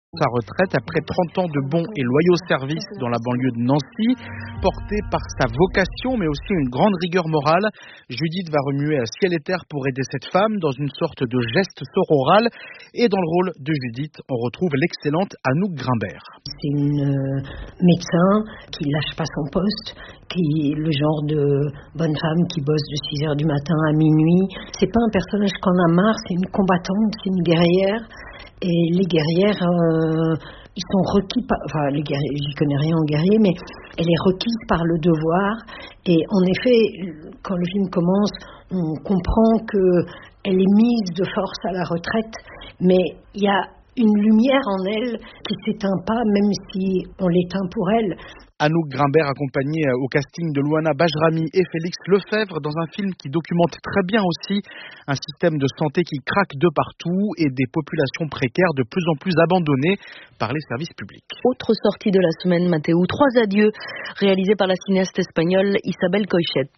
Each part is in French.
Sa retraite après 30 ans de bons et loyaux services dans la banlieue de Nancy, portée par sa vocation mais aussi une grande rigueur morale, Judith va remuer à ciel et terre pour aider cette femme dans une sorte de geste sororal. Et dans le rôle de Judith, on retrouve l'excellente Anouk Grimbert. C'est une médecin qui lâche pas son poste, qui est le genre de bonne femme qui bosse de 6h du matin à minuit. C'est pas un personnage qu'on a marre, c'est une combattante, c'est une guerrière. Et les guerrières, ils sont requis par... Enfin, les guerriers, j'y connais rien en guerrier, mais elle est requise par le devoir. Et en effet, quand le film commence, on comprend qu'elle est mise de force à la retraite, mais il y a une lumière en elle qui s'éteint pas, même si on l'éteint pour elle. Anouk Grimbert accompagnée au casting de Louana Bajrami et Félix Lefebvre dans un film qui documente très bien aussi un système de santé qui craque de partout et des populations précaires de plus en plus abandonnées par les services publics. Autre sortie de la semaine, Mathéo, 3 adieux, réalisé par la cinéaste espagnole Isabel Coixet.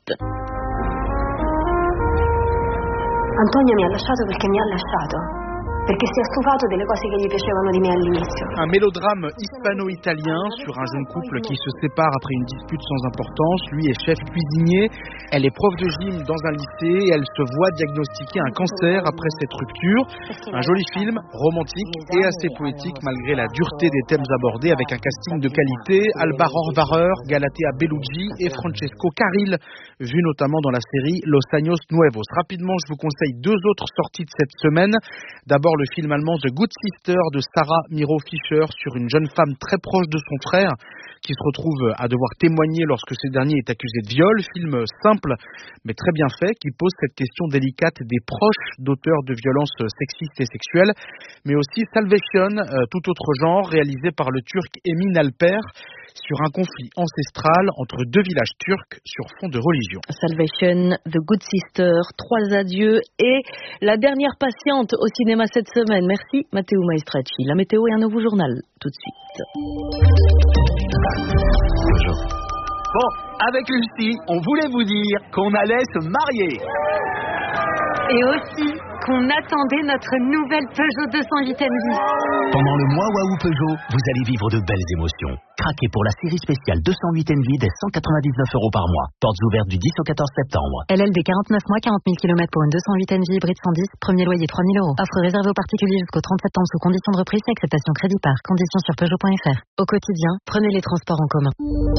Antonio mi ha lasciato perché mi ha lasciato. Perché si è stufato delle cose che gli piacevano di me all'inizio. Un mélodrame hispano-italien sur un jeune couple qui se sépare après une dispute sans importance. Lui est chef cuisinier, elle est prof de gym dans un lycée et elle se voit diagnostiquer un cancer après cette rupture. Un joli film, romantique et assez poétique malgré la dureté des thèmes abordés, avec un casting de qualité. Alba Horvarer, Galatea Bellucci et Francesco Carril, vu notamment dans la série Los Años Nuevos. Rapidement, je vous conseille 2 autres sorties de cette semaine. D'abord, le film allemand The Good Sister de Sarah Miro Fischer sur une jeune femme très proche de son frère qui se retrouve à devoir témoigner lorsque ce dernier est accusé de viol. Film simple mais très bien fait qui pose cette question délicate des proches d'auteurs de violences sexistes et sexuelles, mais aussi Salvation, tout autre genre, réalisé par le Turc Emin Alper sur un conflit ancestral entre 2 villages turcs sur fond de religion. Salvation, The Good Sister, 3 adieux et la dernière patiente au cinéma cette semaine. Merci Matteo Maestracci. La météo et un nouveau journal tout de suite. Bonjour. Bon, avec Lucie, on voulait vous dire qu'on allait se marier. Et aussi qu'on attendait notre nouvelle Peugeot 208 MJ. Pendant le mois Waouh Peugeot, vous allez vivre de belles émotions. Craquez pour la série spéciale 208 MJ dès 199 € par mois. Portes ouvertes du 10 au 14 septembre. LLD 49 mois, 40 000 km pour une 208 MJ hybride 110, premier loyer 3 000 €. Offre réservée aux particuliers jusqu'au 30 septembre sous conditions de reprise et acceptation crédit par. Conditions sur Peugeot.fr. Au quotidien, prenez les transports en commun.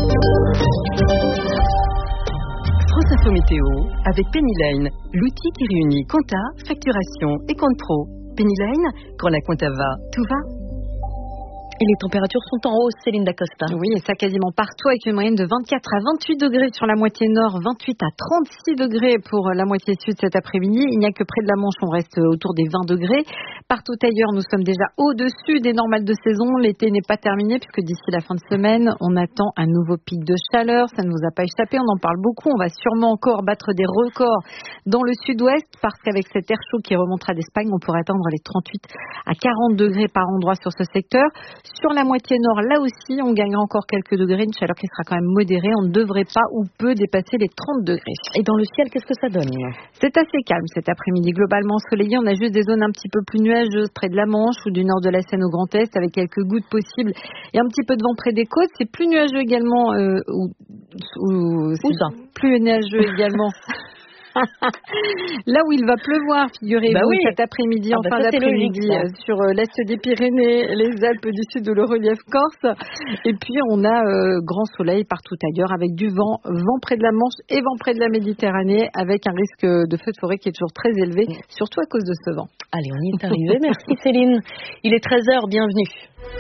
France Info Météo avec Penny Lane, l'outil qui réunit compta, facturation et compte pro. Penny Lane, quand la compta va, tout va. Et les températures sont en hausse, Céline Dacosta. Oui, et ça quasiment partout avec une moyenne de 24 à 28 degrés sur la moitié nord, 28 à 36 degrés pour la moitié sud cet après-midi. Il n'y a que près de la Manche, on reste autour des 20 degrés. Partout ailleurs, nous sommes déjà au-dessus des normales de saison. L'été n'est pas terminé puisque d'ici la fin de semaine, on attend un nouveau pic de chaleur. Ça ne vous a pas échappé, on en parle beaucoup. On va sûrement encore battre des records dans le sud-ouest parce qu'avec cet air chaud qui remontera d'Espagne, on pourrait atteindre les 38 à 40 degrés par endroit sur ce secteur. Sur la moitié nord, là aussi, on gagnera encore quelques degrés, une chaleur qui sera quand même modérée. On ne devrait pas ou peut dépasser les 30 degrés. Et dans le ciel, qu'est-ce que ça donne ? C'est assez calme cet après-midi, globalement ensoleillé. On a juste des zones un petit peu plus nuageuses près de la Manche ou du nord de la Seine au Grand Est, avec quelques gouttes possibles et un petit peu de vent près des côtes. C'est plus nuageux également. Plus nuageux également. Là où il va pleuvoir, figurez-vous, cet après-midi, en fin d'après-midi, sur l'est des Pyrénées, les Alpes du sud de le relief corse. Et puis, on a grand soleil partout ailleurs, avec du vent près de la Manche et vent près de la Méditerranée, avec un risque de feu de forêt qui est toujours très élevé, surtout à cause de ce vent. Allez, on y est arrivé. Merci Céline. Il est 13h, bienvenue.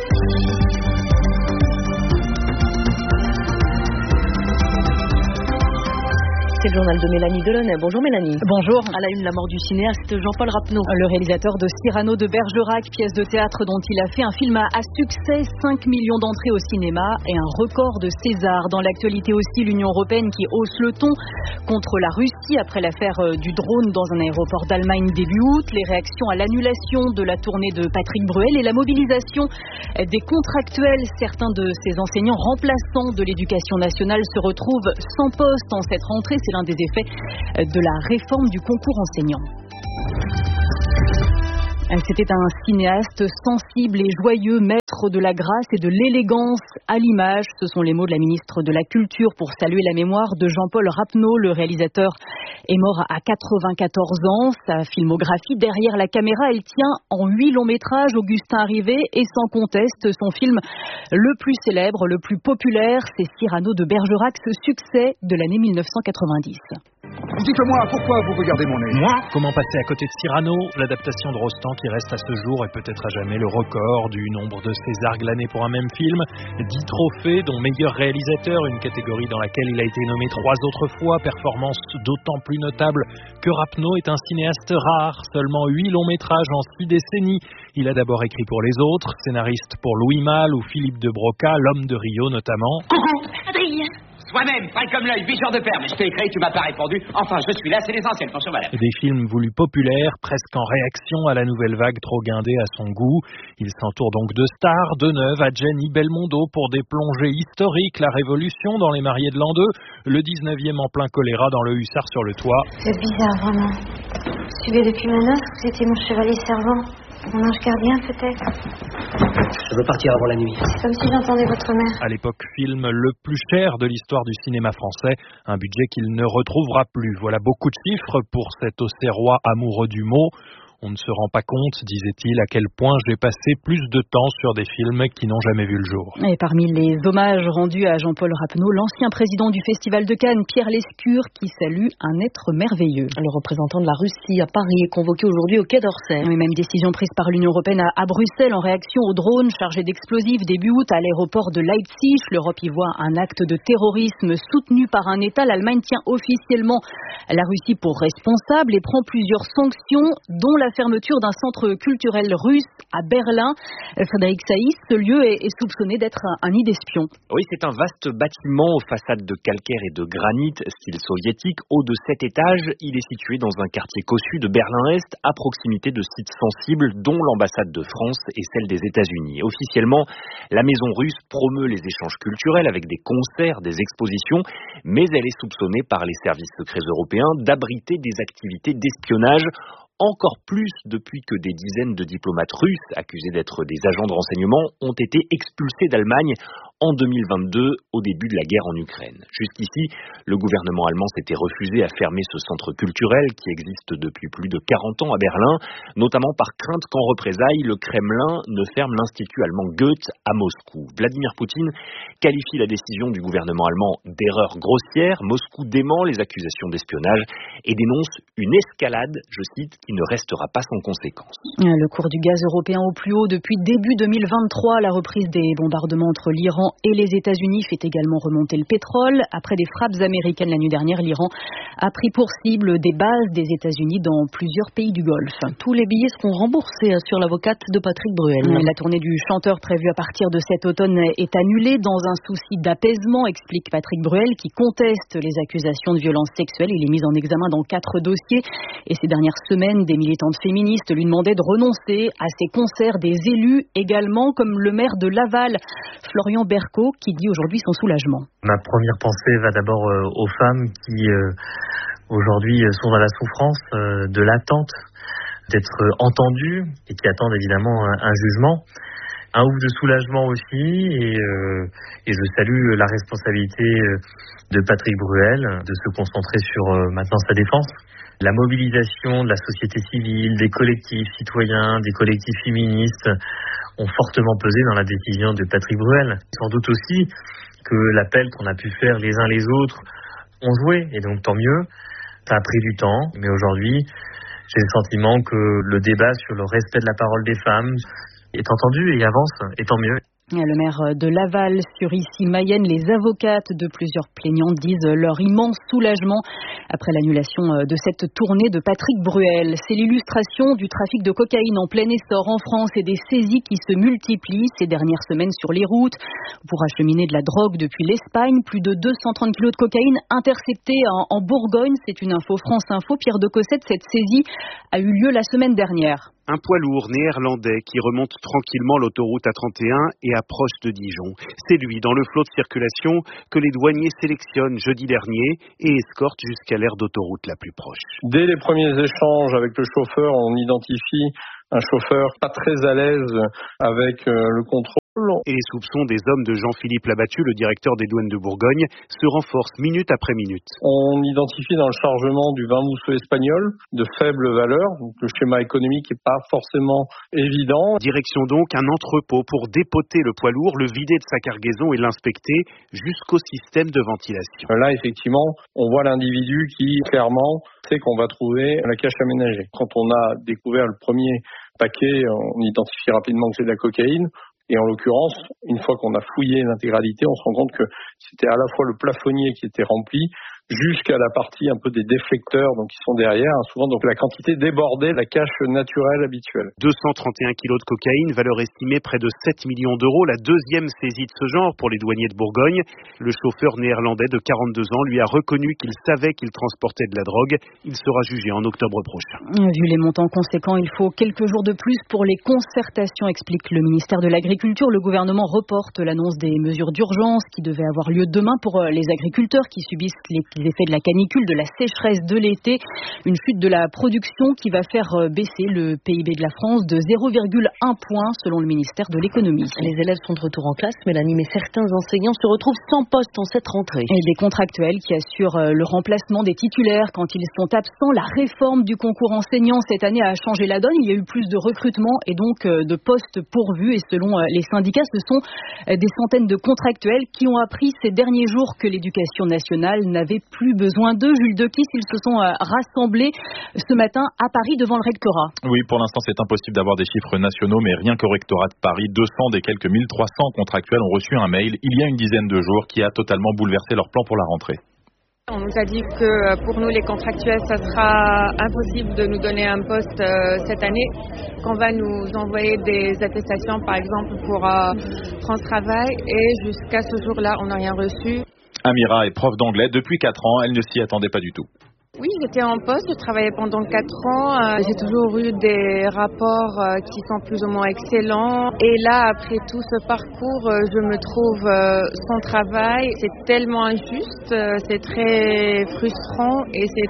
C'est le journal de Mélanie Delaunay. Bonjour Mélanie. Bonjour. À la une, la mort du cinéaste Jean-Paul Rapneau. Le réalisateur de Cyrano de Bergerac, pièce de théâtre dont il a fait un film à succès, 5 millions d'entrées au cinéma et un record de César. Dans l'actualité aussi, l'Union européenne qui hausse le ton contre la Russie après l'affaire du drone dans un aéroport d'Allemagne début août, les réactions à l'annulation de la tournée de Patrick Bruel et la mobilisation des contractuels. Certains de ces enseignants remplaçants de l'éducation nationale se retrouvent sans poste en cette rentrée. C'est l'un des effets de la réforme du concours enseignant. C'était un cinéaste sensible et joyeux, maître de la grâce et de l'élégance à l'image. Ce sont les mots de la ministre de la Culture pour saluer la mémoire de Jean-Paul Rappeneau. Le réalisateur est mort à 94 ans. Sa filmographie derrière la caméra, elle tient en 8 longs métrages. Augustin Rivet et sans conteste son film le plus célèbre, le plus populaire, c'est Cyrano de Bergerac, ce succès de l'année 1990. Dites-moi, pourquoi vous regardez mon nez? Moi? Comment passer à côté de Cyrano, l'adaptation de Rostand qui reste à ce jour et peut-être à jamais le record du nombre de Césars glanés pour un même film, 10 trophées dont meilleur réalisateur, une catégorie dans laquelle il a été nommé 3 autres fois, performance d'autant plus notable que Rappeneau est un cinéaste rare, seulement 8 longs métrages en 6 décennies. Il a d'abord écrit pour les autres, scénariste pour Louis Malle ou Philippe de Broca, l'homme de Rio notamment. Coucou, Adrien. Soi-même, pareil comme l'œil, 8 jours de paire, mais je t'ai écrit, tu m'as pas répondu. Enfin, je suis là, c'est l'essentiel, bonjour madame. Des films voulus populaires, presque en réaction à la nouvelle vague trop guindée à son goût. Il s'entoure donc de stars, Deneuve, Adjani, Belmondo pour des plongées historiques, la Révolution dans Les Mariés de l'an 2, le 19e en plein choléra dans Le Hussard sur le toit. C'est bizarre, vraiment. Vous suivez depuis ma noce, vous étiez mon chevalier servant. Mon ange gardien, peut-être? Je veux partir avant la nuit. C'est comme si j'entendais votre mère. À l'époque, film le plus cher de l'histoire du cinéma français, un budget qu'il ne retrouvera plus. Voilà beaucoup de chiffres pour cet Auxerrois amoureux du mot. On ne se rend pas compte, disait-il, à quel point j'ai passé plus de temps sur des films qui n'ont jamais vu le jour. Et parmi les hommages rendus à Jean-Paul Rappeneau, l'ancien président du Festival de Cannes, Pierre Lescure, qui salue un être merveilleux. Le représentant de la Russie à Paris est convoqué aujourd'hui au Quai d'Orsay. Oui, même décision prise par l'Union européenne à Bruxelles en réaction aux drones chargés d'explosifs début août à l'aéroport de Leipzig. L'Europe y voit un acte de terrorisme soutenu par un État. L'Allemagne tient officiellement la Russie pour responsable et prend plusieurs sanctions, dont la fermeture d'un centre culturel russe à Berlin. Frédéric Saïs, ce lieu est soupçonné d'être un nid d'espions. Oui, c'est un vaste bâtiment aux façades de calcaire et de granit, style soviétique, haut de 7 étages. Il est situé dans un quartier cossu de Berlin-Est, à proximité de sites sensibles, dont l'ambassade de France et celle des États-Unis. Officiellement, la maison russe promeut les échanges culturels avec des concerts, des expositions, mais elle est soupçonnée par les services secrets européens d'abriter des activités d'espionnage, encore plus depuis que des dizaines de diplomates russes, accusés d'être des agents de renseignement, ont été expulsés d'Allemagne en 2022, au début de la guerre en Ukraine. Jusqu'ici, le gouvernement allemand s'était refusé à fermer ce centre culturel qui existe depuis plus de 40 ans à Berlin, notamment par crainte qu'en représailles, le Kremlin ne ferme l'Institut allemand Goethe à Moscou. Vladimir Poutine qualifie la décision du gouvernement allemand d'erreur grossière. Moscou dément les accusations d'espionnage et dénonce une escalade, je cite, qui ne restera pas sans conséquence. Le cours du gaz européen au plus haut depuis début 2023. La reprise des bombardements entre l'Iran et les États-Unis fait également remonter le pétrole. Après des frappes américaines la nuit dernière, l'Iran a pris pour cible des bases des États-Unis dans plusieurs pays du Golfe. Tous les billets seront remboursés, assure l'avocate de Patrick Bruel. La tournée du chanteur prévue à partir de cet automne est annulée dans un souci d'apaisement, explique Patrick Bruel, qui conteste les accusations de violence sexuelle. Il est mis en examen dans 4 dossiers et ces dernières semaines, des militantes féministes lui demandaient de renoncer à ces concerts. Des élus également, comme le maire de Laval, Florian Berco, qui dit aujourd'hui son soulagement. Ma première pensée va d'abord aux femmes qui aujourd'hui sont dans la souffrance de l'attente d'être entendues et qui attendent évidemment un jugement. Un ouf de soulagement aussi et je salue la responsabilité de Patrick Bruel de se concentrer sur maintenant sa défense. La mobilisation de la société civile, des collectifs citoyens, des collectifs féministes ont fortement pesé dans la décision de Patrick Bruel. Sans doute aussi que l'appel qu'on a pu faire les uns les autres ont joué, et donc tant mieux. Ça a pris du temps, mais aujourd'hui, j'ai le sentiment que le débat sur le respect de la parole des femmes est entendu et avance, et tant mieux. Le maire de Laval sur Issy-Mayenne, les avocates de plusieurs plaignantes disent leur immense soulagement après l'annulation de cette tournée de Patrick Bruel. C'est l'illustration du trafic de cocaïne en plein essor en France et des saisies qui se multiplient ces dernières semaines sur les routes. Pour acheminer de la drogue depuis l'Espagne, plus de 230 kilos de cocaïne interceptés en Bourgogne. C'est une info France Info. Pierre de Cossette, cette saisie a eu lieu la semaine dernière. Un poids lourd néerlandais qui remonte tranquillement l'autoroute A31 et approche de Dijon. C'est lui, dans le flot de circulation, que les douaniers sélectionnent jeudi dernier et escortent jusqu'à l'aire d'autoroute la plus proche. Dès les premiers échanges avec le chauffeur, on identifie un chauffeur pas très à l'aise avec le contrôle. Et les soupçons des hommes de Jean-Philippe Labattu, le directeur des douanes de Bourgogne, se renforcent minute après minute. On identifie dans le chargement du vin mousseux espagnol de faible valeur, donc le schéma économique n'est pas forcément évident. Direction donc un entrepôt pour dépoter le poids lourd, le vider de sa cargaison et l'inspecter jusqu'au système de ventilation. Là, effectivement, on voit l'individu qui, clairement, sait qu'on va trouver la cache aménagée. Quand on a découvert le premier paquet, on identifie rapidement que c'est de la cocaïne. Et en l'occurrence, une fois qu'on a fouillé l'intégralité, on se rend compte que c'était à la fois le plafonnier qui était rempli, jusqu'à la partie un peu des déflecteurs donc qui sont derrière. Souvent, donc la quantité débordait la cache naturelle habituelle. 231 kilos de cocaïne, valeur estimée près de 7 millions d'euros. La deuxième saisie de ce genre pour les douaniers de Bourgogne. Le chauffeur néerlandais de 42 ans lui a reconnu qu'il savait qu'il transportait de la drogue. Il sera jugé en octobre prochain. Vu les montants conséquents, il faut quelques jours de plus pour les concertations, explique le ministère de l'Agriculture. Le gouvernement reporte l'annonce des mesures d'urgence qui devaient avoir lieu demain pour les agriculteurs qui subissent les effets de la canicule, de la sécheresse de l'été. Une chute de la production qui va faire baisser le PIB de la France de 0,1 point selon le ministère de l'économie. Les élèves sont de retour en classe, Mélanie, mais certains enseignants se retrouvent sans poste en cette rentrée. Et des contractuels qui assurent le remplacement des titulaires quand ils sont absents. La réforme du concours enseignant cette année a changé la donne. Il y a eu plus de recrutement et donc de postes pourvus. Et selon les syndicats, ce sont des centaines de contractuels qui ont appris ces derniers jours que l'éducation nationale n'avait plus besoin d'eux. Jules Dequisse, ils se sont rassemblés ce matin à Paris devant le rectorat. Oui, pour l'instant, c'est impossible d'avoir des chiffres nationaux, mais rien qu'au rectorat de Paris, 200 des quelques 1300 contractuels ont reçu un mail il y a une dizaine de jours qui a totalement bouleversé leur plan pour la rentrée. On nous a dit que pour nous les contractuels, ça sera impossible de nous donner un poste cette année, qu'on va nous envoyer des attestations par exemple pour France Travail et jusqu'à ce jour-là, on n'a rien reçu. Amira est prof d'anglais depuis 4 ans, elle ne s'y attendait pas du tout. Oui, j'étais en poste, je travaillais pendant 4 ans, j'ai toujours eu des rapports qui sont plus ou moins excellents et là, après tout ce parcours, je me trouve sans travail. C'est tellement injuste, c'est très frustrant et c'est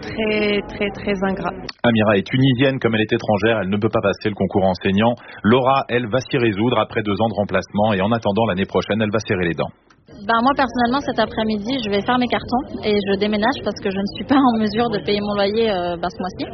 très ingrat. Amira est tunisienne, comme elle est étrangère, elle ne peut pas passer le concours enseignant. Laura, elle, va s'y résoudre après 2 ans de remplacement et en attendant l'année prochaine, elle va serrer les dents. Moi personnellement cet après-midi je vais faire mes cartons et je déménage parce que je ne suis pas en mesure de payer mon loyer ce mois-ci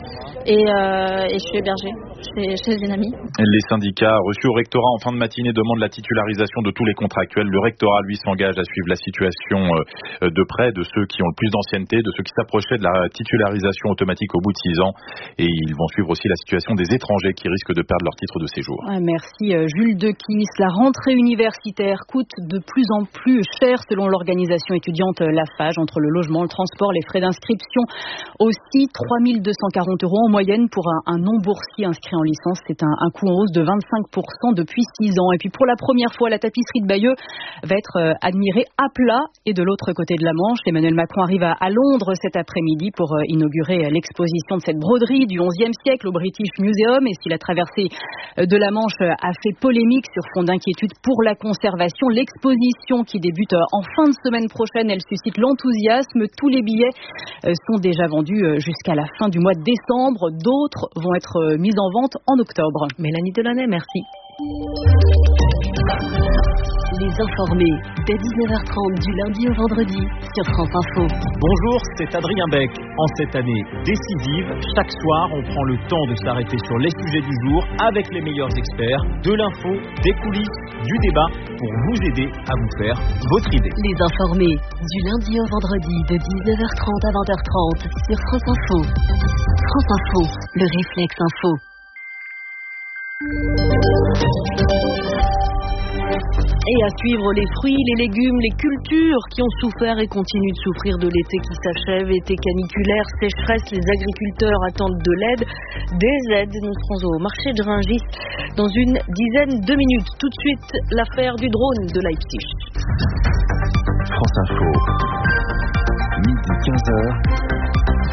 et je suis hébergée chez une amie. Les syndicats reçus au rectorat en fin de matinée demandent la titularisation de tous les contractuels. Le rectorat lui s'engage à suivre la situation de près de ceux qui ont le plus d'ancienneté, de ceux qui s'approchaient de la titularisation automatique au bout de 6 ans et ils vont suivre aussi la situation des étrangers qui risquent de perdre leur titre de séjour. Merci Jules Dequisse. La rentrée universitaire coûte de plus en plus cher selon l'organisation étudiante Lafage, entre le logement, le transport, les frais d'inscription. Aussi 3 240 € en moyenne pour un non-boursier inscrit en licence. C'est un coût en hausse de 25% depuis 6 ans. Et puis pour la première fois, la tapisserie de Bayeux va être admirée à plat. Et de l'autre côté de la Manche, Emmanuel Macron arrive à Londres cet après-midi pour inaugurer l'exposition de cette broderie du XIe siècle au British Museum. Et si la traversée de la Manche a fait polémique sur fond d'inquiétude pour la conservation, l'exposition qui débute en fin de semaine prochaine, elle suscite l'enthousiasme. Tous les billets sont déjà vendus jusqu'à la fin du mois de décembre. D'autres vont être mis en vente en octobre. Mélanie Delaunay, merci. Les informés, dès 19h30 du lundi au vendredi sur France Info. Bonjour, c'est Adrien Beck. En cette année décisive, chaque soir, on prend le temps de s'arrêter sur les sujets du jour avec les meilleurs experts, de l'info, des coulisses, du débat, pour vous aider à vous faire votre idée. Les informés, du lundi au vendredi de 19h30 à 20h30 sur France Info. France Info, le réflexe info. Et à suivre les fruits, les légumes, les cultures qui ont souffert et continuent de souffrir de l'été qui s'achève. Été caniculaire, sécheresse, les agriculteurs attendent de l'aide, des aides. Nous serons au marché de Rungis dans une dizaine de minutes. Tout de suite, l'affaire du drone de Leipzig. France Info, midi 15h.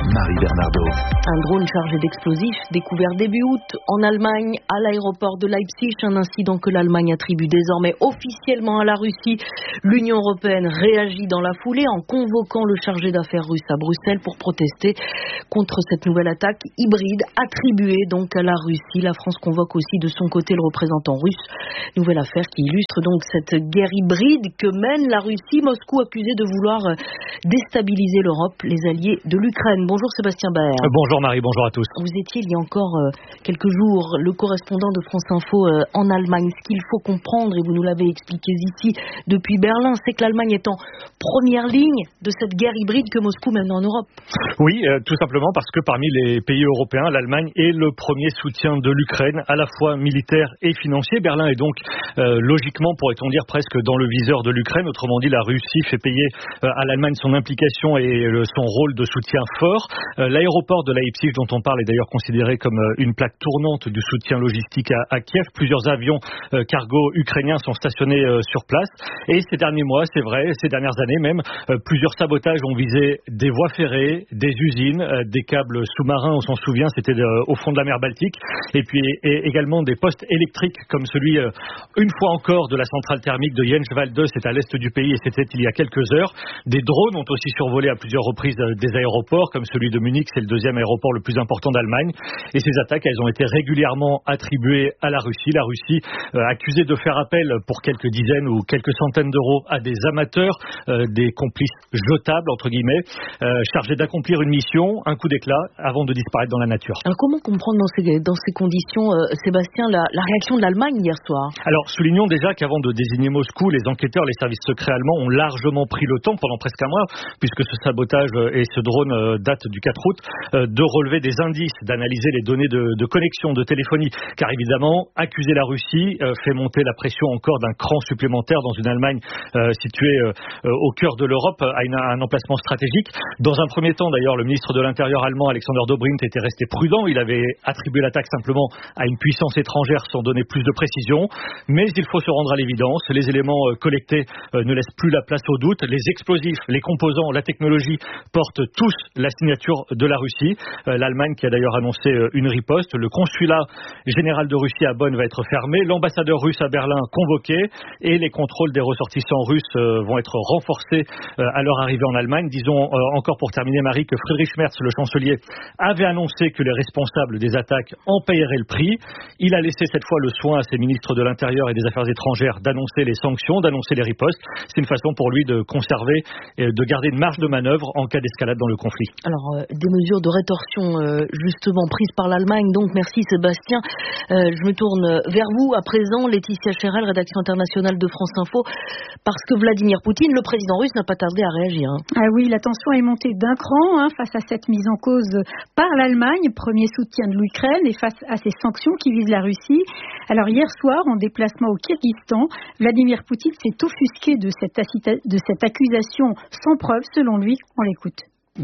Marie Bernardo. Un drone chargé d'explosifs découvert début août en Allemagne à l'aéroport de Leipzig, un incident que l'Allemagne attribue désormais officiellement à la Russie. L'Union européenne réagit dans la foulée en convoquant le chargé d'affaires russe à Bruxelles pour protester contre cette nouvelle attaque hybride attribuée donc à la Russie. La France convoque aussi de son côté le représentant russe. Nouvelle affaire qui illustre donc cette guerre hybride que mène la Russie. Moscou accusé de vouloir déstabiliser l'Europe, les alliés de l'Ukraine. Bonjour Sébastien Baer. Bonjour Marie, bonjour à tous. Vous étiez il y a encore quelques jours le correspondant de France Info en Allemagne. Ce qu'il faut comprendre, et vous nous l'avez expliqué ici depuis Berlin, c'est que l'Allemagne est en première ligne de cette guerre hybride que Moscou mène en Europe. Oui, tout simplement parce que parmi les pays européens, l'Allemagne est le premier soutien de l'Ukraine, à la fois militaire et financier. Berlin est donc logiquement, pourrait-on dire, presque dans le viseur de l'Ukraine. Autrement dit, la Russie fait payer à l'Allemagne son implication et son rôle de soutien fort. L'aéroport de Leipzig dont on parle est d'ailleurs considéré comme une plaque tournante du soutien logistique à Kiev. Plusieurs avions cargo ukrainiens sont stationnés sur place. Et ces derniers mois, c'est vrai, ces dernières années même, plusieurs sabotages ont visé des voies ferrées, des usines, des câbles sous-marins, on s'en souvient, c'était au fond de la mer Baltique. Et puis également des postes électriques comme celui, une fois encore, de la centrale thermique de Jenswalde, c'est à l'est du pays et c'était il y a quelques heures. Des drones ont aussi survolé à plusieurs reprises des aéroports, comme celui de Munich, c'est le deuxième aéroport le plus important d'Allemagne. Et ces attaques, elles ont été régulièrement attribuées à la Russie. La Russie accusée de faire appel pour quelques dizaines ou quelques centaines d'euros à des amateurs, des complices jetables, entre guillemets, chargés d'accomplir une mission, un coup d'éclat, avant de disparaître dans la nature. Alors comment comprendre dans ces conditions, Sébastien, la réaction de l'Allemagne hier soir? Alors, soulignons déjà qu'avant de désigner Moscou, les enquêteurs, les services secrets allemands ont largement pris le temps, pendant presque un mois, puisque ce sabotage et ce drone datent du 4 août, de relever des indices, d'analyser les données de connexion, de téléphonie. Car évidemment, accuser la Russie fait monter la pression encore d'un cran supplémentaire dans une Allemagne située au cœur de l'Europe, à un emplacement stratégique. Dans un premier temps, d'ailleurs, le ministre de l'Intérieur allemand, Alexander Dobrindt, était resté prudent. Il avait attribué l'attaque simplement à une puissance étrangère sans donner plus de précision. Mais il faut se rendre à l'évidence. Les éléments collectés ne laissent plus la place au doute. Les explosifs, les composants, la technologie portent tous la signature de la Russie. L'Allemagne qui a d'ailleurs annoncé une riposte. Le consulat général de Russie à Bonn va être fermé. L'ambassadeur russe à Berlin convoqué. Et les contrôles des ressortissants russes vont être renforcés à leur arrivée en Allemagne. Disons encore pour terminer, Marie, que Friedrich Merz, le chancelier, avait annoncé que les responsables des attaques en paieraient le prix. Il a laissé cette fois le soin à ses ministres de l'Intérieur et des Affaires étrangères d'annoncer les sanctions, d'annoncer les ripostes. C'est une façon pour lui de conserver et de garder une marge de manœuvre en cas d'escalade dans le conflit. Alors, des mesures de rétorsion justement prises par l'Allemagne. Donc, merci Sébastien. Je me tourne vers vous à présent, Laetitia Cherel, rédaction internationale de France Info, parce que Vladimir Poutine, le président russe, n'a pas tardé à réagir. Ah oui, la tension est montée d'un cran face à cette mise en cause par l'Allemagne, premier soutien de l'Ukraine, et face à ces sanctions qui visent la Russie. Alors hier soir, en déplacement au Kirghizstan, Vladimir Poutine s'est offusqué de cette accusation sans preuve, selon lui. On l'écoute.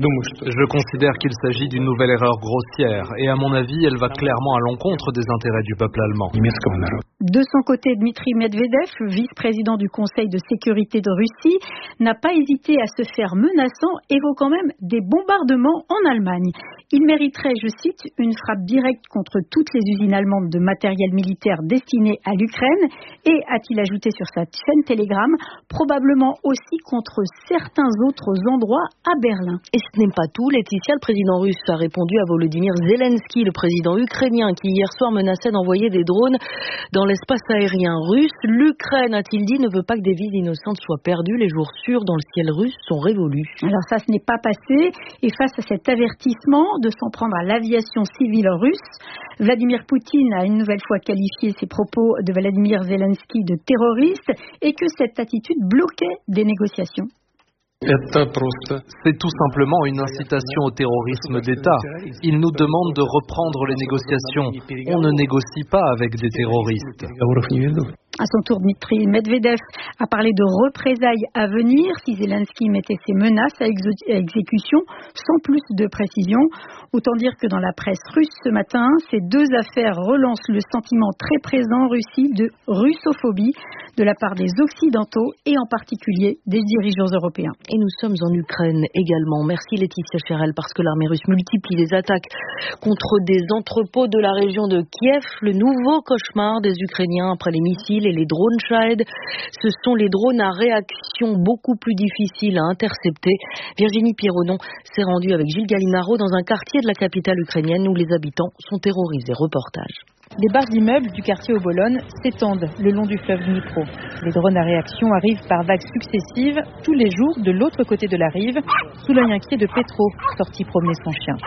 Je considère qu'il s'agit d'une nouvelle erreur grossière et à mon avis, elle va clairement à l'encontre des intérêts du peuple allemand. De son côté, Dmitri Medvedev, vice-président du Conseil de sécurité de Russie, n'a pas hésité à se faire menaçant, évoquant même des bombardements en Allemagne. Il mériterait, je cite, une frappe directe contre toutes les usines allemandes de matériel militaire destiné à l'Ukraine et, a-t-il ajouté sur sa chaîne Telegram, probablement aussi contre certains autres endroits à Berlin. Et ce n'est pas tout. Laetitia, le président russe, a répondu à Volodymyr Zelensky, le président ukrainien, qui hier soir menaçait d'envoyer des drones dans l'espace aérien russe. L'Ukraine, a-t-il dit, ne veut pas que des vies innocentes soient perdues. Les jours sûrs dans le ciel russe sont révolus. Alors ça, ce n'est pas passé. Et face à cet avertissement de s'en prendre à l'aviation civile russe, Vladimir Poutine a une nouvelle fois qualifié ses propos de Volodymyr Zelensky de terroriste et que cette attitude bloquait des négociations. C'est tout simplement une incitation au terrorisme d'État. Il nous demande de reprendre les négociations. On ne négocie pas avec des terroristes. À son tour, Dmitri Medvedev a parlé de représailles à venir si Zelensky mettait ses menaces à exécution, sans plus de précision. Autant dire que dans la presse russe ce matin, ces deux affaires relancent le sentiment très présent en Russie de russophobie, de la part des Occidentaux et en particulier des dirigeants européens. Et nous sommes en Ukraine également. Merci Laetitia Cherel, parce que l'armée russe multiplie les attaques contre des entrepôts de la région de Kiev. Le nouveau cauchemar des Ukrainiens après les missiles et les drones Shahed, ce sont les drones à réaction beaucoup plus difficiles à intercepter. Virginie Pironon s'est rendue avec Gilles Gallinaro dans un quartier de la capitale ukrainienne où les habitants sont terrorisés. Reportage. Des barres d'immeubles du quartier Obolon s'étendent le long du fleuve Dnipro. Les drones à réaction arrivent par vagues successives, tous les jours, de l'autre côté de la rive, sous l'œil inquiet de Petro, sorti promener son chien.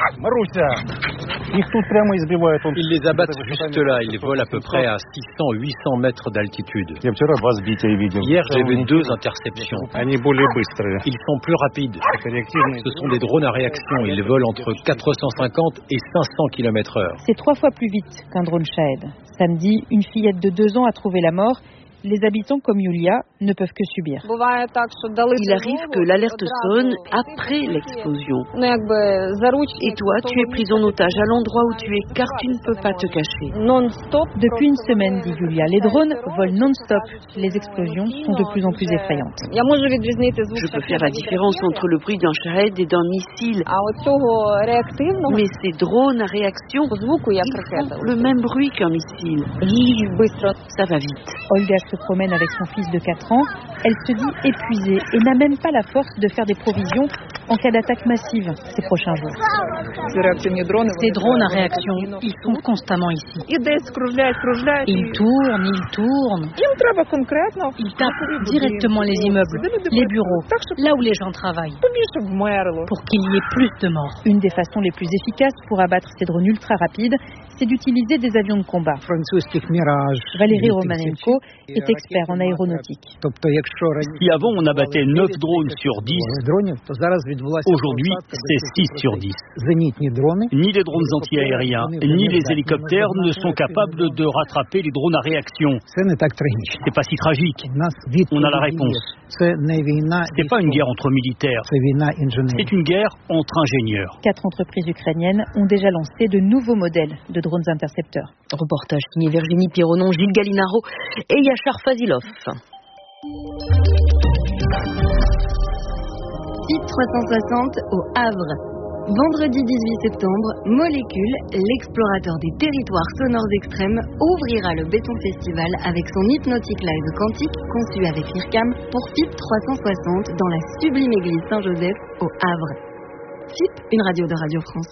Ils les abattent juste là, ils volent à peu près à 600-800 mètres d'altitude. Hier, j'ai vu 2 interceptions. Ils sont plus rapides. Ce sont des drones à réaction, ils volent entre 450 et 500 km/h. C'est 3 fois plus vite qu'un drone Shahed. Samedi, une fillette de 2 ans a trouvé la mort. Les habitants comme Yulia ne peuvent que subir. Il arrive que l'alerte sonne après l'explosion. Et toi, tu es pris en otage à l'endroit où tu es, car tu ne peux pas te cacher. Depuis une semaine, dit Yulia, les drones volent non-stop. Les explosions sont de plus en plus effrayantes. Je peux faire la différence entre le bruit d'un Shahed et d'un missile. Mais ces drones à réaction, ils font le même bruit qu'un missile. Ça va vite. Olga se promène avec son fils de 4 ans. Elle se dit épuisée et n'a même pas la force de faire des provisions en cas d'attaque massive ces prochains jours. Ces drones à réaction, ils sont constamment ici. Ils tournent. Ils tapent directement les immeubles, les bureaux, là où les gens travaillent, pour qu'il y ait plus de morts. Une des façons les plus efficaces pour abattre ces drones ultra rapides, c'est d'utiliser des avions de combat. Valérie Romanenko est expert en aéronautique. Si avant on abattait 9 drones sur 10, aujourd'hui c'est 6 sur 10. Ni les drones anti-aériens, ni les hélicoptères ne sont capables de rattraper les drones à réaction. C'est pas si tragique. On a la réponse. C'est pas une guerre entre militaires, c'est une guerre entre ingénieurs. 4 entreprises ukrainiennes ont déjà lancé de nouveaux modèles de drones intercepteurs. Reportage signé Virginie Pironon, Gilles Gallinaro et Yachar Fazilov. FIP 360 au Havre. Vendredi 18 septembre, Molécule, l'explorateur des territoires sonores extrêmes, ouvrira le Béton Festival avec son hypnotique live quantique conçu avec l'IRCAM pour FIP 360 dans la sublime église Saint-Joseph au Havre. FIP, une radio de Radio France.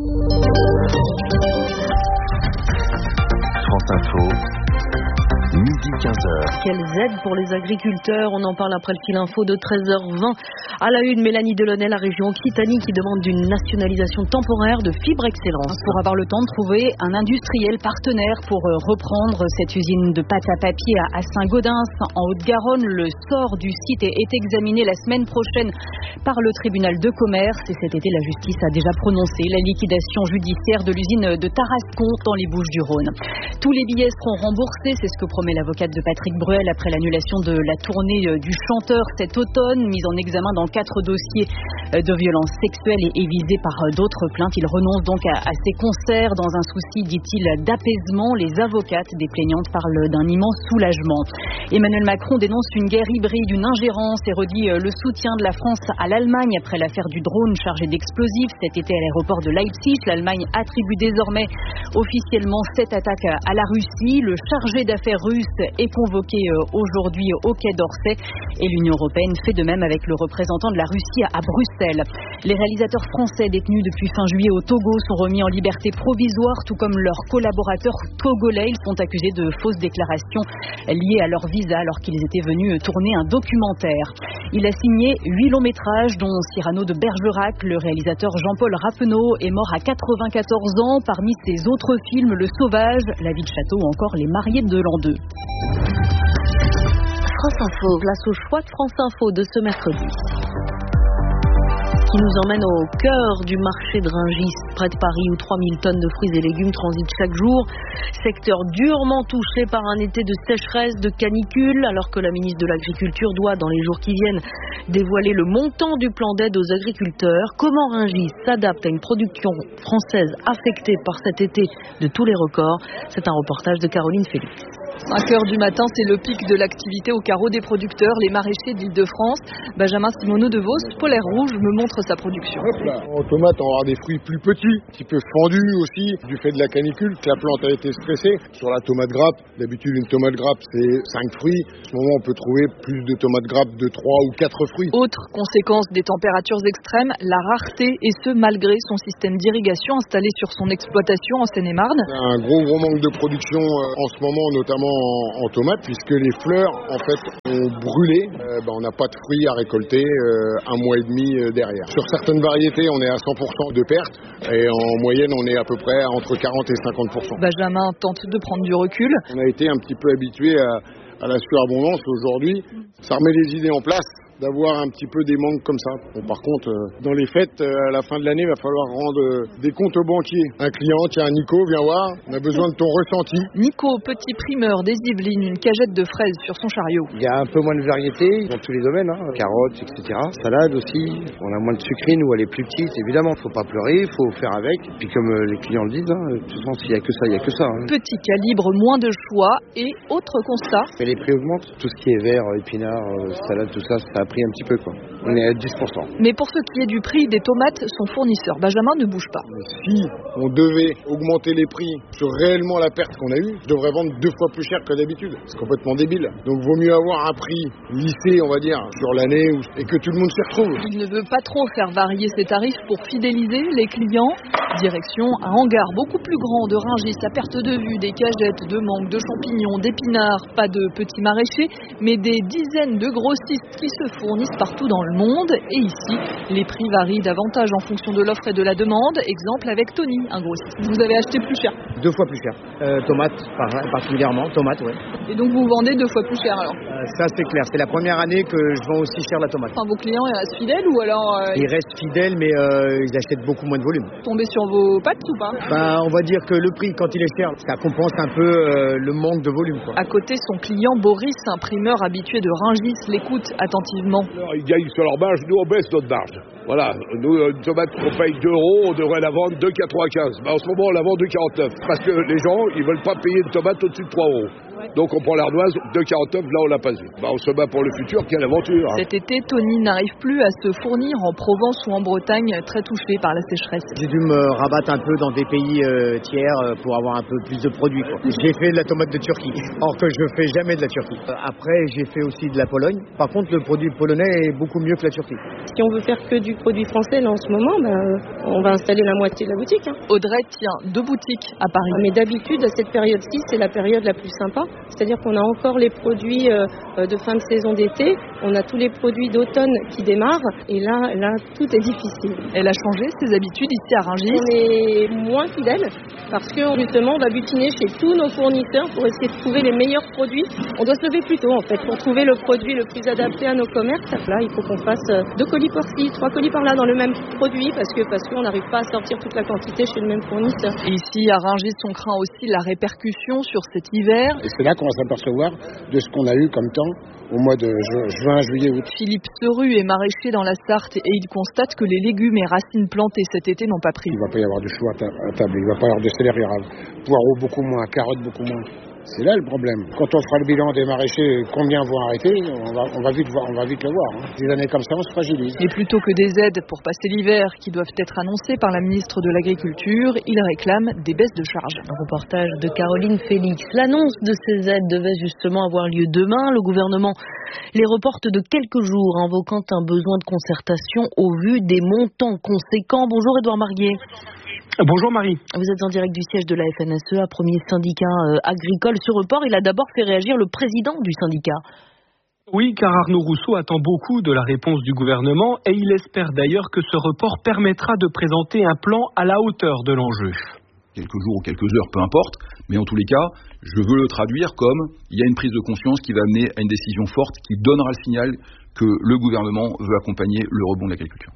France Info. Midi 15h. Quelles aides pour les agriculteurs? On en parle après le fil info de 13h20. À la une, Mélanie Delaunay, la région Occitanie qui demande une nationalisation temporaire de Fibre Excellence. Pour avoir le temps de trouver un industriel partenaire pour reprendre cette usine de pâte à papier à Saint-Gaudens, en Haute-Garonne. Le sort du site est examiné la semaine prochaine par le tribunal de commerce. Et cet été, la justice a déjà prononcé la liquidation judiciaire de l'usine de Tarascon dans les Bouches-du-Rhône. Tous les billets seront remboursés, c'est ce que promet l'avocate de Patrick Bruel après l'annulation de la tournée du chanteur cet automne, mise en examen dans 4 dossiers de violences sexuelles et visé par d'autres plaintes. Il renonce donc à ses concerts dans un souci, dit-il, d'apaisement. Les avocates des plaignantes parlent d'un immense soulagement. Emmanuel Macron dénonce une guerre hybride, une ingérence et redit le soutien de la France à l'Allemagne après l'affaire du drone chargé d'explosifs cet été à l'aéroport de Leipzig. L'Allemagne attribue désormais officiellement cette attaque à la Russie. Le chargé d'affaires russe est convoqué aujourd'hui au Quai d'Orsay et l'Union européenne fait de même avec le représentant de la Russie à Bruxelles. Les réalisateurs français détenus depuis fin juillet au Togo sont remis en liberté provisoire, tout comme leurs collaborateurs togolais. Ils sont accusés de fausses déclarations liées à leur visa alors qu'ils étaient venus tourner un documentaire. Il a signé 8 longs métrages dont Cyrano de Bergerac. Le réalisateur Jean-Paul Rappeneau est mort à 94 ans. Parmi ses autres films, Le Sauvage, La vie de château ou encore Les mariés de l'an 2. France Info, place au choix de France Info de ce mercredi, qui nous emmène au cœur du marché de Rungis, près de Paris, où 3000 tonnes de fruits et légumes transitent chaque jour. Secteur durement touché par un été de sécheresse, de canicule, alors que la ministre de l'Agriculture doit, dans les jours qui viennent, dévoiler le montant du plan d'aide aux agriculteurs. Comment Rungis s'adapte à une production française affectée par cet été de tous les records? C'est un reportage de Caroline Félix. 5h du matin, c'est le pic de l'activité au carreau des producteurs, les maraîchers d'Île-de-France. Benjamin Simoneau de Vos, Polaire Rouge, me montre sa production. En tomate, on aura des fruits plus petits, un petit peu fendus aussi, du fait de la canicule, que la plante a été stressée. Sur la tomate grappe, d'habitude une tomate grappe c'est 5 fruits. En ce moment, on peut trouver plus de tomates grappes de 3 ou 4 fruits. Autre conséquence des températures extrêmes, la rareté, et ce malgré son système d'irrigation installé sur son exploitation en Seine-et-Marne. Un gros manque de production en ce moment, notamment en tomates, puisque les fleurs en fait ont brûlé. On n'a pas de fruits à récolter un mois et demi derrière. Sur certaines variétés, on est à 100% de perte et en moyenne, on est à peu près entre 40 et 50%. Benjamin tente de prendre du recul. On a été un petit peu habitué à la surabondance. Aujourd'hui, ça remet les idées en place d'avoir un petit peu des manques comme ça. Bon, par contre, dans les fêtes, à la fin de l'année, il va falloir rendre des comptes aux banquiers. Un client, tiens, Nico, viens voir, on a besoin de ton ressenti. Nico, petit primeur des Yvelines, une cagette de fraises sur son chariot. Il y a un peu moins de variété dans tous les domaines, carottes, etc. Salade aussi, on a moins de sucrine où elle est plus petite. Évidemment, il ne faut pas pleurer, il faut faire avec. Puis comme les clients le disent, de toute façon, s'il n'y a que ça, il n'y a que ça. Petit calibre, moins de choix et autre constat. Mais les prix augmentent. Tout ce qui est vert, épinards, salade, tout ça, ça a pris un petit peu, quoi. On est à 10%. Mais pour ce qui est du prix des tomates, son fournisseur Benjamin ne bouge pas. Si on devait augmenter les prix sur réellement la perte qu'on a eue, je devrais vendre 2 fois plus cher que d'habitude. C'est complètement débile. Donc vaut mieux avoir un prix lissé, on va dire, sur l'année et que tout le monde s'y retrouve. Il ne veut pas trop faire varier ses tarifs pour fidéliser les clients. Direction un hangar beaucoup plus grand de Rungis à perte de vue, des cagettes, de mangue, de champignons, d'épinards, pas de petits maraîchers, mais des dizaines de grossistes qui se fournissent partout dans le monde. Et ici, les prix varient davantage en fonction de l'offre et de la demande. Exemple avec Tony, un grossiste. Vous avez acheté plus cher? 2 fois plus cher. Tomates, particulièrement. Tomates, ouais. Et donc vous vendez 2 fois plus cher alors? Ça c'est clair. C'est la première année que je vends aussi cher la tomate. Enfin, vos clients ils restent fidèles ou alors Ils restent fidèles, mais ils achètent beaucoup moins de volume. Tombez sur vos pattes ou pas? On va dire que le prix, quand il est cher, ça compense un peu le manque de volume, quoi. À côté, son client Boris, un primeur habitué de Rungis, l'écoute attentivement. Alors, ils gagnent sur leur marge, nous on baisse notre marge. Voilà, nous, une tomate qu'on paye 2 €, on devrait la vendre 2,95. En ce moment, on la vend 2,49. Parce que les gens, ils veulent pas payer une tomate au-dessus de 3 €. Donc on prend l'ardoise, 2,49, là on l'a pas vu. On se bat pour le futur, quelle aventure. Cet été, Tony n'arrive plus à se fournir en Provence ou en Bretagne, très touché par la sécheresse. J'ai dû me rabattre un peu dans des pays tiers pour avoir un peu plus de produits, quoi. J'ai fait de la tomate de Turquie, or que je fais jamais de la Turquie. Après, j'ai fait aussi de la Pologne. Par contre, le produit polonais est beaucoup mieux que la Turquie. Si on veut faire que du produit français, là en ce moment, on va installer la moitié de la boutique. Audrey tient 2 boutiques à Paris. Mais d'habitude, à cette période-ci, c'est la période la plus sympa. C'est-à-dire qu'on a encore les produits de fin de saison d'été, on a tous les produits d'automne qui démarrent, et là, tout est difficile. Elle a changé ses habitudes ici à Rungis. On est moins fidèles, parce que justement, on va butiner chez tous nos fournisseurs pour essayer de trouver les meilleurs produits. On doit se lever plus tôt, en fait, pour trouver le produit le plus adapté à nos commerces. Là, il faut qu'on fasse 2 colis par-ci, 3 colis par-là dans le même produit, parce qu'on n'arrive pas à sortir toute la quantité chez le même fournisseur. Et ici, à Rungis, on craint aussi la répercussion sur cet hiver. Et c'est là qu'on va s'apercevoir de ce qu'on a eu comme temps au mois de juin, juillet, août. Philippe Seru est maraîcher dans la Sarthe et il constate que les légumes et racines plantées cet été n'ont pas pris. Il ne va pas y avoir de choux à table, il ne va pas y avoir de céleri rave, poireaux beaucoup moins, carottes beaucoup moins. C'est là le problème. Quand on fera le bilan des maraîchers, combien vont arrêter, on va vite le voir. Des années comme ça, on se fragilise. Et plutôt que des aides pour passer l'hiver qui doivent être annoncées par la ministre de l'Agriculture, il réclame des baisses de charges. Un reportage de Caroline Félix. L'annonce de ces aides devait justement avoir lieu demain. Le gouvernement les reporte de quelques jours, invoquant un besoin de concertation au vu des montants conséquents. Bonjour Édouard Marguet. Bonjour Marie. Vous êtes en direct du siège de la FNSEA, premier syndicat agricole. Ce report, il a d'abord fait réagir le président du syndicat. Oui, car Arnaud Rousseau attend beaucoup de la réponse du gouvernement et il espère d'ailleurs que ce report permettra de présenter un plan à la hauteur de l'enjeu. Quelques jours ou quelques heures, peu importe, mais en tous les cas, je veux le traduire comme il y a une prise de conscience qui va amener à une décision forte qui donnera le signal que le gouvernement veut accompagner le rebond de l'agriculture.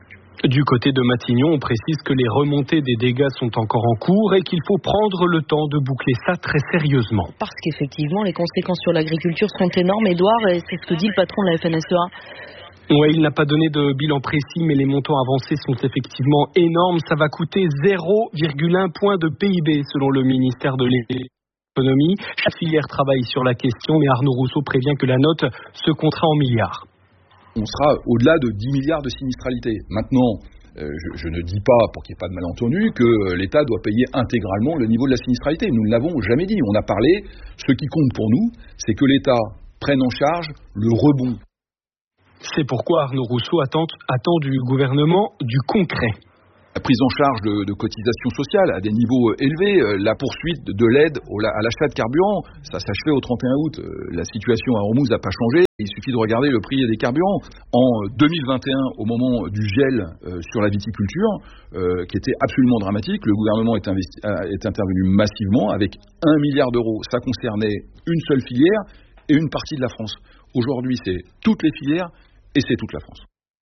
Du côté de Matignon, on précise que les remontées des dégâts sont encore en cours et qu'il faut prendre le temps de boucler ça très sérieusement. Parce qu'effectivement, les conséquences sur l'agriculture sont énormes, Édouard, et c'est ce que dit le patron de la FNSEA. Oui, il n'a pas donné de bilan précis, mais les montants avancés sont effectivement énormes. Ça va coûter 0,1 point de PIB selon le ministère de l'Économie. L'économie. Chaque filière travaille sur la question, mais Arnaud Rousseau prévient que la note se comptera en milliards. On sera au-delà de 10 milliards de sinistralité. Maintenant, je ne dis pas, pour qu'il n'y ait pas de malentendu, que l'État doit payer intégralement le niveau de la sinistralité. Nous ne l'avons jamais dit. On a parlé, ce qui compte pour nous, c'est que l'État prenne en charge le rebond. C'est pourquoi Arnaud Rousseau attend du gouvernement du concret. La prise en charge de cotisations sociales à des niveaux élevés, la poursuite de l'aide à l'achat de carburant, ça s'achevait au 31 août. La situation à Hormuz n'a pas changé. Il suffit de regarder le prix des carburants. En 2021, au moment du gel sur la viticulture, qui était absolument dramatique, le gouvernement est intervenu massivement avec 1 milliard d'euros. Ça concernait une seule filière et une partie de la France. Aujourd'hui, c'est toutes les filières et c'est toute la France.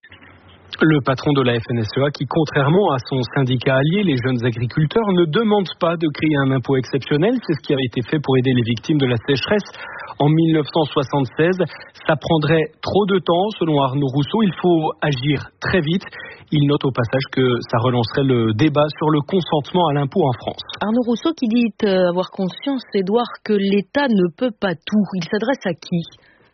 Le patron de la FNSEA qui, contrairement à son syndicat allié, les jeunes agriculteurs, ne demande pas de créer un impôt exceptionnel. C'est ce qui avait été fait pour aider les victimes de la sécheresse en 1976. Ça prendrait trop de temps, selon Arnaud Rousseau. Il faut agir très vite. Il note au passage que ça relancerait le débat sur le consentement à l'impôt en France. Arnaud Rousseau qui dit avoir conscience, Édouard, que l'État ne peut pas tout. Il s'adresse à qui ?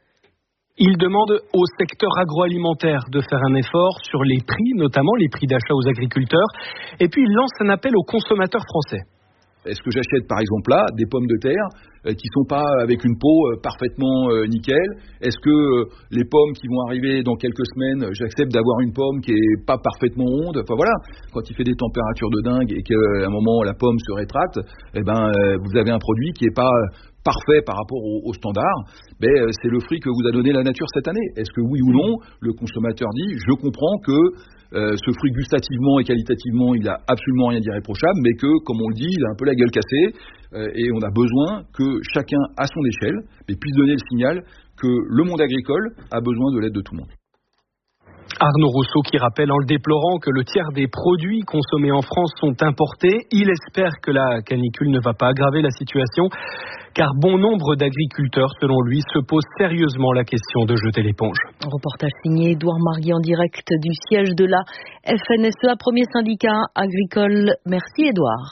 Il demande au secteur agroalimentaire de faire un effort sur les prix, notamment les prix d'achat aux agriculteurs. Et puis il lance un appel aux consommateurs français. Est-ce que j'achète par exemple là des pommes de terre qui sont pas avec une peau parfaitement nickel ? Est-ce que les pommes qui vont arriver dans quelques semaines, j'accepte d'avoir une pomme qui est pas parfaitement ronde ? Enfin voilà, quand il fait des températures de dingue et qu'à un moment la pomme se rétracte, vous avez un produit qui est pas parfait par rapport aux standards, c'est le fruit que vous a donné la nature cette année. Est-ce que oui ou non, le consommateur dit, je comprends que ce fruit gustativement et qualitativement, il n'a absolument rien d'irréprochable, mais que, comme on le dit, il a un peu la gueule cassée, et on a besoin que chacun, à son échelle, puisse donner le signal que le monde agricole a besoin de l'aide de tout le monde. Arnaud Rousseau qui rappelle en le déplorant que le tiers des produits consommés en France sont importés. Il espère que la canicule ne va pas aggraver la situation, car bon nombre d'agriculteurs, selon lui, se posent sérieusement la question de jeter l'éponge. Un reportage signé Édouard Marié en direct du siège de la FNSEA, premier syndicat agricole. Merci Édouard.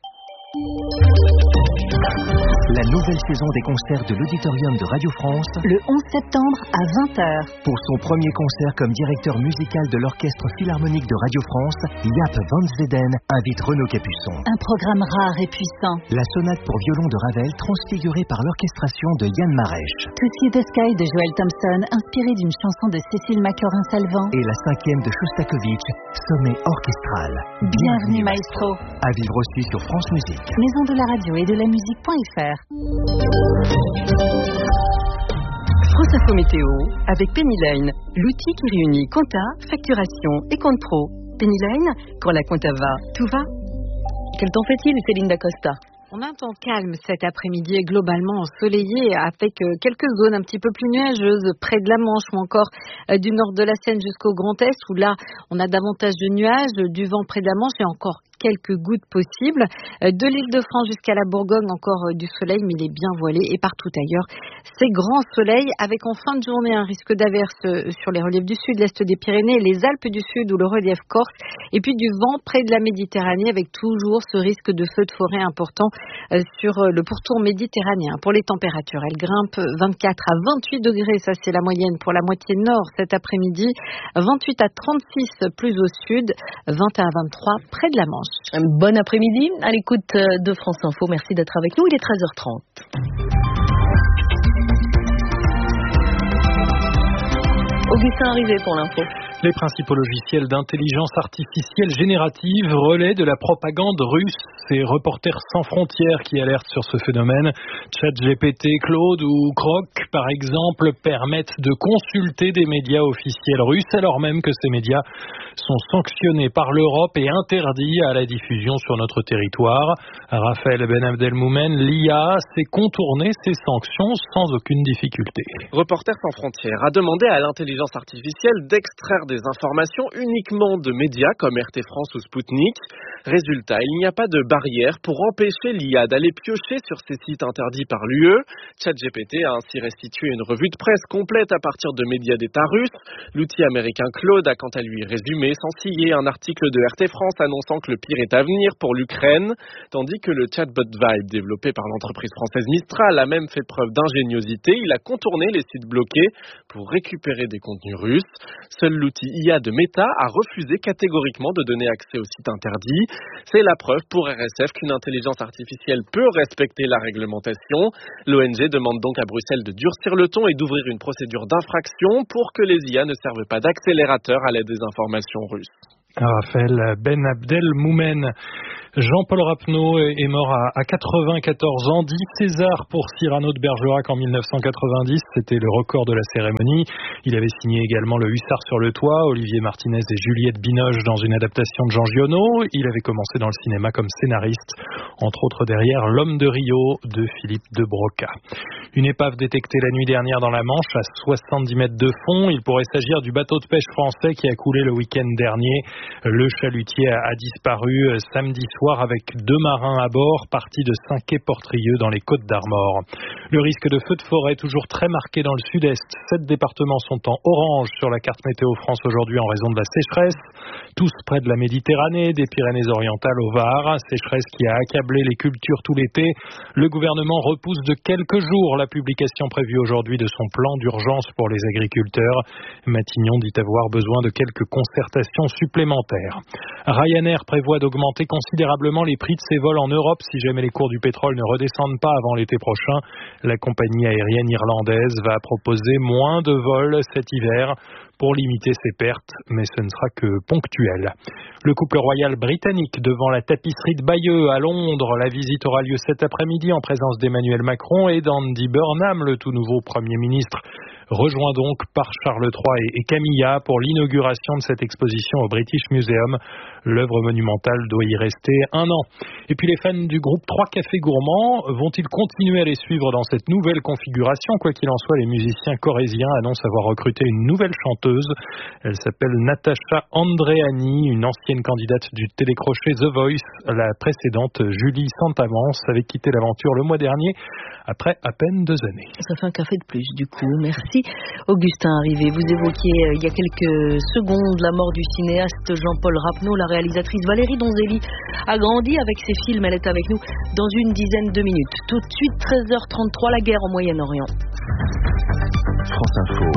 La nouvelle saison des concerts de l'Auditorium de Radio France, le 11 septembre à 20h. Pour son premier concert comme directeur musical de l'Orchestre Philharmonique de Radio France, Jaap van Zweden invite Renaud Capuçon. Un programme rare et puissant. La sonate pour violon de Ravel, transfigurée par l'orchestration de Yann Marèche. To See the Sky de Joel Thompson, inspiré d'une chanson de Cécile Maclaurin-Salvant. Et la 5e de Shostakovich, Sommet orchestral. Bienvenue maestro. À vivre aussi sur France Musique. Maison de la radio et de la musique.fr. France Info Météo avec Pennyline, l'outil qui réunit compta, facturation et compte pro. Pennyline, quand la compta va, tout va. Quel temps fait-il, Céline Dacosta ? On a un temps calme cet après-midi et globalement ensoleillé avec quelques zones un petit peu plus nuageuses près de la Manche ou encore du nord de la Seine jusqu'au Grand Est où là on a davantage de nuages, du vent près de la Manche et encore quelques gouttes possibles. De l'Île-de-France jusqu'à la Bourgogne, encore du soleil, mais il est bien voilé. Et partout ailleurs, c'est grand soleil, avec en fin de journée un risque d'averse sur les reliefs du sud, l'est des Pyrénées, les Alpes du Sud ou le relief corse. Et puis du vent près de la Méditerranée, avec toujours ce risque de feux de forêt important sur le pourtour méditerranéen. Pour les températures, elles grimpent 24 à 28 degrés, ça c'est la moyenne pour la moitié nord cet après-midi. 28 à 36 plus au sud, 21 à 23 près de la Manche. Bon après-midi à l'écoute de France Info. Merci d'être avec nous. Il est 13h30. Augustin Arrivé pour l'info. Les principaux logiciels d'intelligence artificielle générative relaient de la propagande russe. C'est Reporters sans frontières qui alertent sur ce phénomène. ChatGPT, Claude ou Grok, par exemple, permettent de consulter des médias officiels russes, alors même que ces médias sont sanctionnés par l'Europe et interdits à la diffusion sur notre territoire. Raphaël Ben Abdelmoumen, l'IA sait contourner ces sanctions sans aucune difficulté. Reporters sans frontières a demandé à l'intelligence artificielle d'extraire des informations uniquement de médias comme RT France ou Sputnik. Résultat, il n'y a pas de barrière pour empêcher l'IA d'aller piocher sur ces sites interdits par l'UE. ChatGPT a ainsi restitué une revue de presse complète à partir de médias d'État russes. L'outil américain Claude a quant à lui résumé sans ciller un article de RT France annonçant que le pire est à venir pour l'Ukraine, tandis que le chatbot Vibe, développé par l'entreprise française Mistral, a même fait preuve d'ingéniosité. Il a contourné les sites bloqués pour récupérer des contenus russes. Seul l'outil IA de Meta a refusé catégoriquement de donner accès aux sites interdits. C'est la preuve pour RSF qu'une intelligence artificielle peut respecter la réglementation. L'ONG demande donc à Bruxelles de durcir le ton et d'ouvrir une procédure d'infraction pour que les IA ne servent pas d'accélérateur à la désinformation russe. Raphaël Ben Abdelmoumen. Jean-Paul Rapneau est mort à 94 ans, 10 Césars pour Cyrano de Bergerac en 1990, c'était le record de la cérémonie. Il avait signé également Le Hussard sur le toit, Olivier Martinez et Juliette Binoche dans une adaptation de Jean Giono. Il avait commencé dans le cinéma comme scénariste, entre autres derrière L'Homme de Rio de Philippe de Broca. Une épave détectée la nuit dernière dans la Manche à 70 mètres de fond. Il pourrait s'agir du bateau de pêche français qui a coulé le week-end dernier. Le chalutier a disparu samedi soir avec 2 marins à bord partis de Saint-Quay-Portrieux dans les Côtes d'Armor. Le risque de feu de forêt est toujours très marqué dans le sud-est. 7 départements sont en orange sur la carte Météo France aujourd'hui en raison de la sécheresse. Tous près de la Méditerranée, des Pyrénées-Orientales au Var. Sécheresse qui a accablé les cultures tout l'été. Le gouvernement repousse de quelques jours la publication prévue aujourd'hui de son plan d'urgence pour les agriculteurs. Matignon dit avoir besoin de quelques concertations supplémentaires. Ryanair prévoit d'augmenter considérablement les prix de ses vols en Europe si jamais les cours du pétrole ne redescendent pas avant l'été prochain. La compagnie aérienne irlandaise va proposer moins de vols cet hiver pour limiter ses pertes, mais ce ne sera que ponctuel. Le couple royal britannique devant la tapisserie de Bayeux à Londres. La visite aura lieu cet après-midi en présence d'Emmanuel Macron et d'Andy Burnham, le tout nouveau Premier ministre, rejoint donc par Charles III et Camilla pour l'inauguration de cette exposition au British Museum. L'œuvre monumentale doit y rester 1 an. Et puis les fans du groupe 3 Cafés Gourmands vont-ils continuer à les suivre dans cette nouvelle configuration? Quoi qu'il en soit, les musiciens corésiens annoncent avoir recruté une nouvelle chanteuse. Elle s'appelle Natacha Andreani, une ancienne candidate du télécrochet The Voice. La précédente, Julie Santamance, avait quitté l'aventure le mois dernier après à peine 2 années. Ça fait un café de plus du coup. Merci Augustin Arrivé. Vous évoquiez il y a quelques secondes la mort du cinéaste Jean-Paul Rapneau. La réalisatrice Valérie Donzelli a grandi avec ses films. Elle est avec nous dans une dizaine de minutes. Tout de suite 13h33, la guerre au Moyen-Orient. France Info,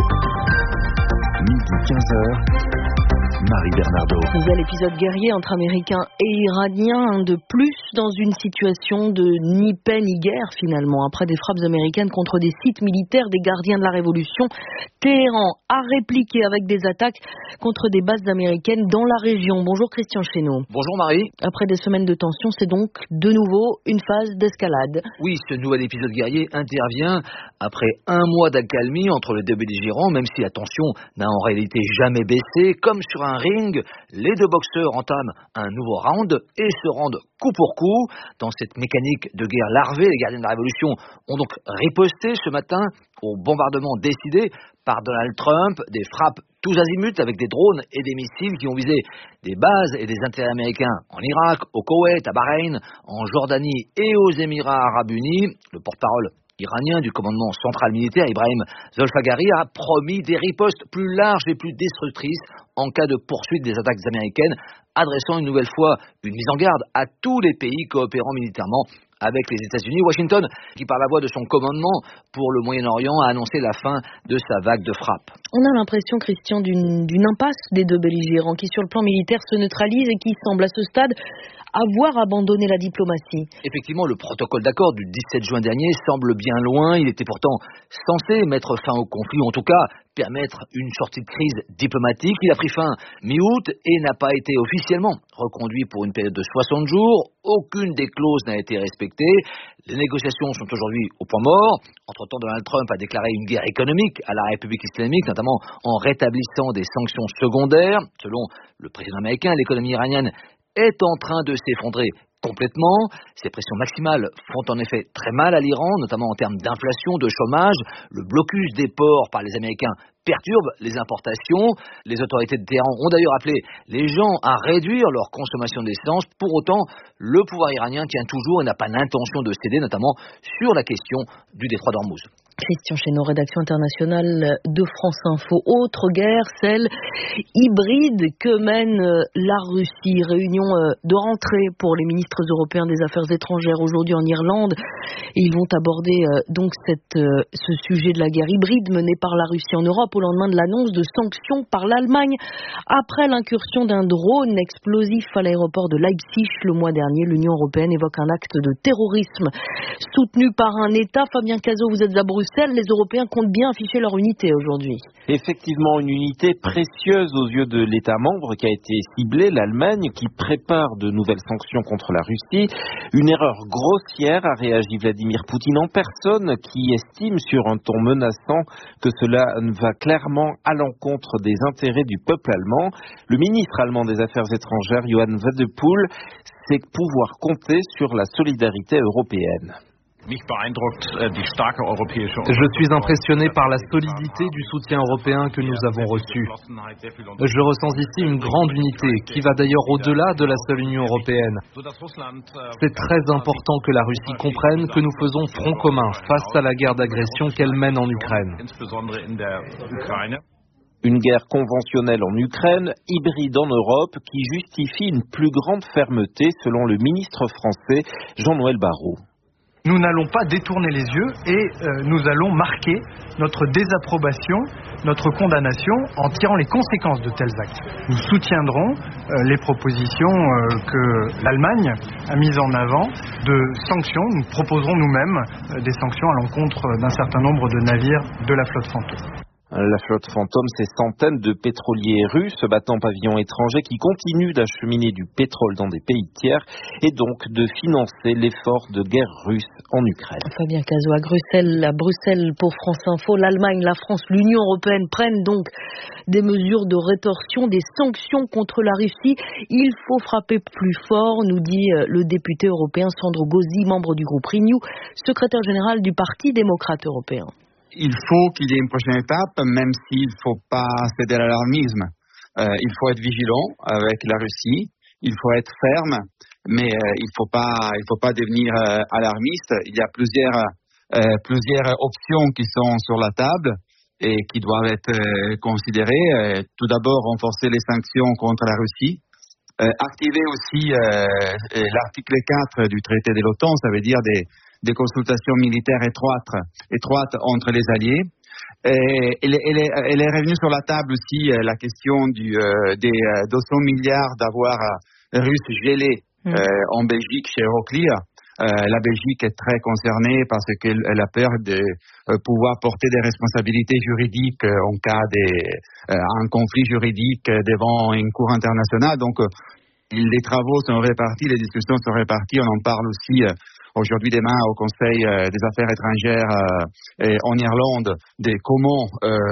midi 15h. Marie Bernardo. Nouvel épisode guerrier entre Américains et Iraniens, de plus dans une situation de ni paix ni guerre finalement. Après des frappes américaines contre des sites militaires des gardiens de la Révolution, Téhéran a répliqué avec des attaques contre des bases américaines dans la région. Bonjour Christian Chesneau. Bonjour Marie. Après des semaines de tension, c'est donc de nouveau une phase d'escalade. Oui, ce nouvel épisode guerrier intervient après 1 mois d'accalmie entre les deux belligérants, même si la tension n'a en réalité jamais baissé. Comme sur un ring, les 2 boxeurs entament un nouveau round et se rendent coup pour coup. Dans cette mécanique de guerre larvée, les gardiens de la Révolution ont donc riposté ce matin au bombardement décidé par Donald Trump, des frappes tous azimuts avec des drones et des missiles qui ont visé des bases et des intérêts américains en Irak, au Koweït, à Bahreïn, en Jordanie et aux Émirats arabes unis. Le porte-parole iranien du commandement central militaire, Ibrahim Zolfagari, a promis des ripostes plus larges et plus destructrices en cas de poursuite des attaques américaines, adressant une nouvelle fois une mise en garde à tous les pays coopérant militairement avec les États-Unis. Washington, qui par la voix de son commandement pour le Moyen-Orient, a annoncé la fin de sa vague de frappes. On a l'impression, Christian, d'une impasse des 2 belligérants qui, sur le plan militaire, se neutralisent et qui semblent à ce stade avoir abandonné la diplomatie. Effectivement, le protocole d'accord du 17 juin dernier semble bien loin. Il était pourtant censé mettre fin au conflit, ou en tout cas permettre une sortie de crise diplomatique. Il a pris fin mi-août et n'a pas été officiellement reconduit pour une période de 60 jours. Aucune des clauses n'a été respectée. Les négociations sont aujourd'hui au point mort. Entre-temps, Donald Trump a déclaré une guerre économique à la République islamique, notamment en rétablissant des sanctions secondaires. Selon le président américain, l'économie iranienne est en train de s'effondrer complètement. Ces pressions maximales font en effet très mal à l'Iran, notamment en termes d'inflation, de chômage. Le blocus des ports par les Américains perturbe les importations. Les autorités de Téhéran ont d'ailleurs appelé les gens à réduire leur consommation d'essence. Pour autant, le pouvoir iranien tient toujours et n'a pas l'intention de céder, notamment sur la question du détroit d'Ormuz. Christian Chesneau, rédaction internationale de France Info. Autre guerre, celle hybride que mène la Russie. Réunion de rentrée pour les ministres européens des Affaires étrangères aujourd'hui en Irlande. Et ils vont aborder donc ce sujet de la guerre hybride menée par la Russie en Europe au lendemain de l'annonce de sanctions par l'Allemagne après l'incursion d'un drone explosif à l'aéroport de Leipzig le mois dernier. L'Union européenne évoque un acte de terrorisme soutenu par un État. Fabien Cazot, vous êtes à Bruxelles. Les Européens comptent bien afficher leur unité aujourd'hui. Effectivement, une unité précieuse aux yeux de l'État membre qui a été ciblé, l'Allemagne, qui prépare de nouvelles sanctions contre la Russie. Une erreur grossière, a réagi Vladimir Poutine en personne, qui estime sur un ton menaçant que cela va clairement à l'encontre des intérêts du peuple allemand. Le ministre allemand des Affaires étrangères, Johann Wadepool, sait pouvoir compter sur la solidarité européenne. Je suis impressionné par la solidité du soutien européen que nous avons reçu. Je ressens ici une grande unité qui va d'ailleurs au-delà de la seule Union européenne. C'est très important que la Russie comprenne que nous faisons front commun face à la guerre d'agression qu'elle mène en Ukraine. Une guerre conventionnelle en Ukraine, hybride en Europe, qui justifie une plus grande fermeté selon le ministre français Jean-Noël Barrot. Nous n'allons pas détourner les yeux et nous allons marquer notre désapprobation, notre condamnation en tirant les conséquences de tels actes. Nous soutiendrons les propositions que l'Allemagne a mises en avant de sanctions. Nous proposerons nous-mêmes des sanctions à l'encontre d'un certain nombre de navires de la flotte fantôme. La flotte fantôme, c'est centaines de pétroliers russes battant pavillon étranger qui continuent d'acheminer du pétrole dans des pays tiers et donc de financer l'effort de guerre russe en Ukraine. Fabien Cazot à Bruxelles pour France Info. L'Allemagne, la France, l'Union européenne prennent donc des mesures de rétorsion, des sanctions contre la Russie. Il faut frapper plus fort, nous dit le député européen Sandro Gozzi, membre du groupe Renew, secrétaire général du Parti démocrate européen. Il faut qu'il y ait une prochaine étape, même s'il ne faut pas céder à l'alarmisme. Il faut être vigilant avec la Russie, il faut être ferme, mais il ne faut pas devenir alarmiste. Il y a plusieurs options qui sont sur la table et qui doivent être considérées. Tout d'abord, renforcer les sanctions contre la Russie. Activer aussi l'article 4 du traité de l'OTAN, ça veut dire des consultations militaires étroites entre les alliés. Elle est revenue sur la table aussi la question des 200 milliards d'avoirs russes gelés en Belgique chez Euroclear. La Belgique est très concernée parce qu'elle a peur de pouvoir porter des responsabilités juridiques en cas d'un conflit juridique devant une cour internationale. Donc, les travaux sont répartis, les discussions sont réparties. On en parle aussi aujourd'hui, demain, au Conseil des Affaires étrangères en Irlande, de comment,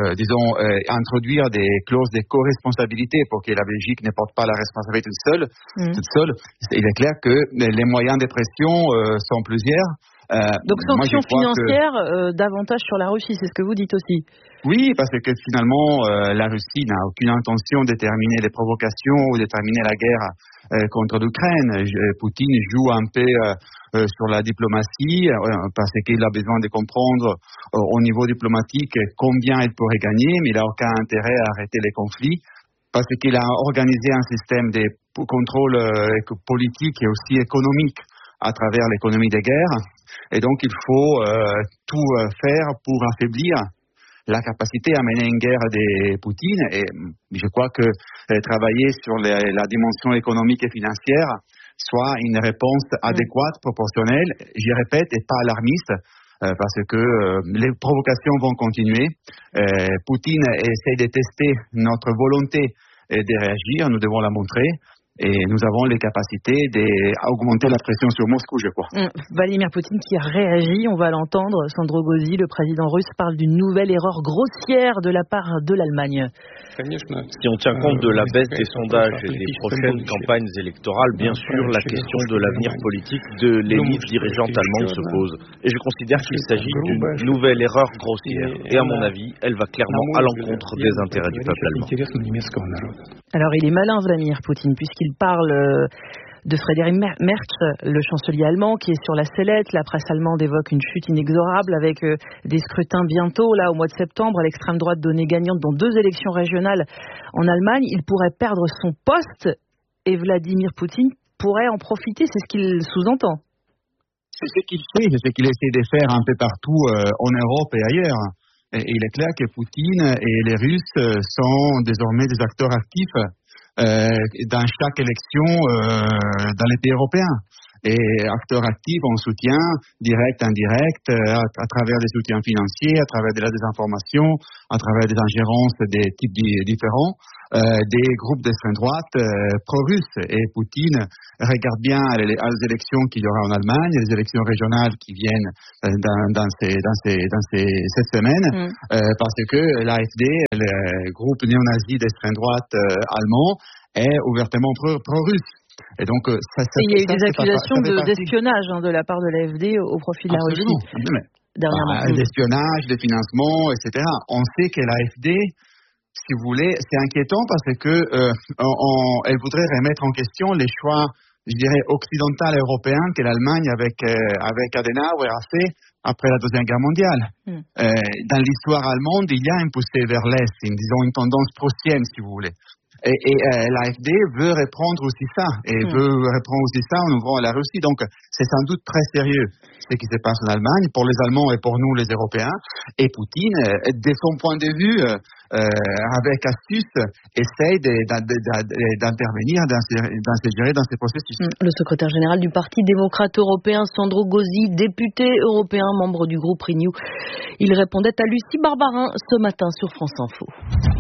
introduire des clauses de co-responsabilité pour que la Belgique ne porte pas la responsabilité toute seule. Il est clair que les moyens de pression sont plusieurs. Donc sanctions financières, davantage sur la Russie, c'est ce que vous dites aussi. Oui, parce que finalement, la Russie n'a aucune intention de terminer les provocations ou de terminer la guerre contre l'Ukraine. Poutine joue un peu sur la diplomatie parce qu'il a besoin de comprendre au niveau diplomatique combien il pourrait gagner, mais il n'a aucun intérêt à arrêter les conflits parce qu'il a organisé un système de contrôle politique et aussi économique à travers l'économie des guerres. Et donc, il faut tout faire pour affaiblir la capacité à mener une guerre de Poutine. Et je crois que travailler sur la dimension économique et financière soit une réponse adéquate, proportionnelle, je répète, et pas alarmiste, parce que les provocations vont continuer. Poutine essaie de tester notre volonté de réagir, nous devons la montrer. et nous avons les capacités d'augmenter la pression sur Moscou, je crois. Vladimir Poutine qui a réagi, on va l'entendre. Sandro Gozzi, le président russe, parle d'une nouvelle erreur grossière de la part de l'Allemagne. Si on tient compte de la baisse des sondages et des prochaines campagnes électorales, bien sûr, la question de l'avenir politique de l'élite dirigeante allemande se pose. Et je considère qu'il s'agit d'une nouvelle erreur grossière. Et à mon avis, elle va clairement à l'encontre des intérêts du peuple allemand. Alors il est malin, Vladimir Poutine, puisqu'il parle de Friedrich Merz, le chancelier allemand, qui est sur la sellette. La presse allemande évoque une chute inexorable avec des scrutins bientôt, là, au mois de septembre. L'extrême droite donnée gagnante dans 2 élections régionales en Allemagne. Il pourrait perdre son poste et Vladimir Poutine pourrait en profiter. C'est ce qu'il sous-entend. C'est ce qu'il fait, c'est ce qu'il essaie de faire un peu partout en Europe et ailleurs. Et il est clair que Poutine et les Russes sont désormais des acteurs actifs dans chaque élection dans les pays européens. Et acteurs actifs en soutien direct, indirect, à travers des soutiens financiers, à travers de la désinformation, à travers des ingérences des types différents, des groupes d'extrême droite pro-russes. Et Poutine regarde bien les élections qu'il y aura en Allemagne, les élections régionales qui viennent cette semaine, parce que l'AfD, le groupe néo-nazi d'extrême droite allemand, est ouvertement pro-russe. Et donc, il y a eu des accusations d'espionnage de la part de l'AfD au profit de la Russie. D'espionnage, de financement, etc. On sait que l'AfD, si vous voulez, c'est inquiétant parce que elle voudrait remettre en question les choix, je dirais, occidentaux européens que l'Allemagne avec Adenauer a fait après la Deuxième Guerre mondiale. Dans l'histoire allemande, il y a une poussée vers l'Est, disons une tendance prussienne, si vous voulez. Et l'AfD veut reprendre aussi ça, en ouvrant la Russie. Donc, c'est sans doute très sérieux ce qui se passe en Allemagne, pour les Allemands et pour nous, les Européens. Et Poutine, de son point de vue, avec astuce, essaye d'intervenir, d'insérer dans ces processus. Le secrétaire général du Parti démocrate européen, Sandro Gozzi, député européen, membre du groupe Renew, il répondait à Lucie Barbarin ce matin sur France Info.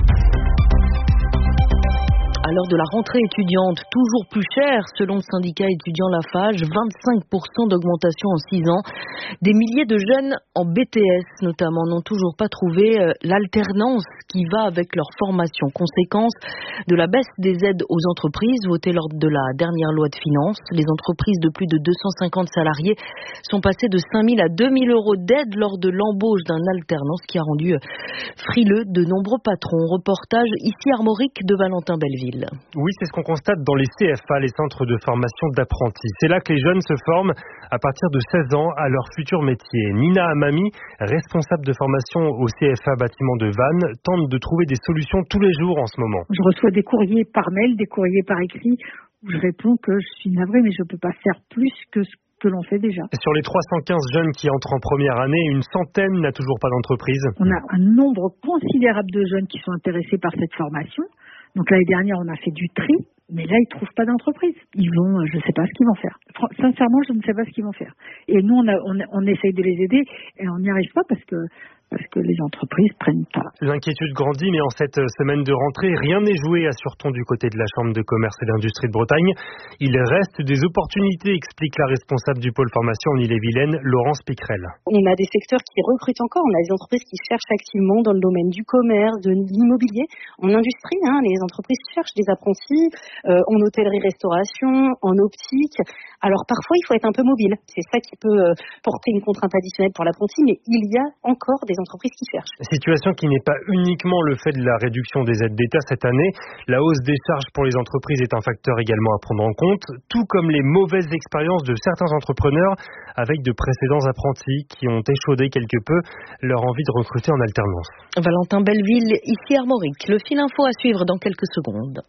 À l'heure de la rentrée étudiante, toujours plus chère, selon le syndicat étudiant Lafarge, 25% d'augmentation en 6 ans. Des milliers de jeunes en BTS, notamment, n'ont toujours pas trouvé l'alternance qui va avec leur formation. Conséquence de la baisse des aides aux entreprises votée lors de la dernière loi de finances. Les entreprises de plus de 250 salariés sont passées de 5 000 à 2 000 euros d'aide lors de l'embauche d'un alternance qui a rendu frileux de nombreux patrons. Reportage ici Armorique de Valentin Belleville. Oui, c'est ce qu'on constate dans les CFA, les centres de formation d'apprentis. C'est là que les jeunes se forment à partir de 16 ans à leur futur métier. Nina Amami, responsable de formation au CFA bâtiment de Vannes, tente de trouver des solutions tous les jours en ce moment. Je reçois des courriers par mail, des courriers par écrit, où je réponds que je suis navrée, mais je ne peux pas faire plus que ce que l'on fait déjà. Sur les 315 jeunes qui entrent en première année, une centaine n'a toujours pas d'entreprise. On a un nombre considérable de jeunes qui sont intéressés par cette formation. Donc l'année dernière, on a fait du tri, mais là, ils ne trouvent pas d'entreprise. Ils vont, je ne sais pas ce qu'ils vont faire. Sincèrement, je ne sais pas ce qu'ils vont faire. Et nous, on essaye de les aider et on n'y arrive pas parce que les entreprises prennent pas. L'inquiétude grandit, mais en cette semaine de rentrée, rien n'est joué à Surton du côté de la Chambre de commerce et d'industrie de Bretagne. Il reste des opportunités, explique la responsable du pôle formation en Ille-et-Vilaine, Laurence Piquerel. On a des secteurs qui recrutent encore, on a des entreprises qui cherchent activement dans le domaine du commerce, de l'immobilier, en industrie, les entreprises cherchent des apprentis, en hôtellerie-restauration, en optique. Alors parfois, il faut être un peu mobile. C'est ça qui peut porter une contrainte additionnelle pour l'apprenti, mais il y a encore des entreprises qui cherchent. Situation qui n'est pas uniquement le fait de la réduction des aides d'État cette année. La hausse des charges pour les entreprises est un facteur également à prendre en compte, tout comme les mauvaises expériences de certains entrepreneurs avec de précédents apprentis qui ont échaudé quelque peu leur envie de recruter en alternance. Valentin Belleville, ici Armorique. Le fil info à suivre dans quelques secondes.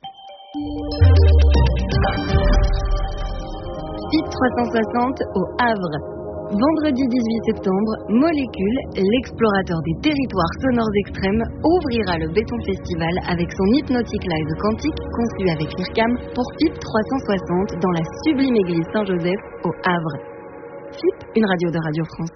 Site 360 au Havre. Vendredi 18 septembre, Molécule, l'explorateur des territoires sonores extrêmes, ouvrira le Béton Festival avec son Hypnotic Live quantique conçu avec l'IRCAM pour FIP 360 dans la sublime église Saint-Joseph au Havre. FIP, une radio de Radio France.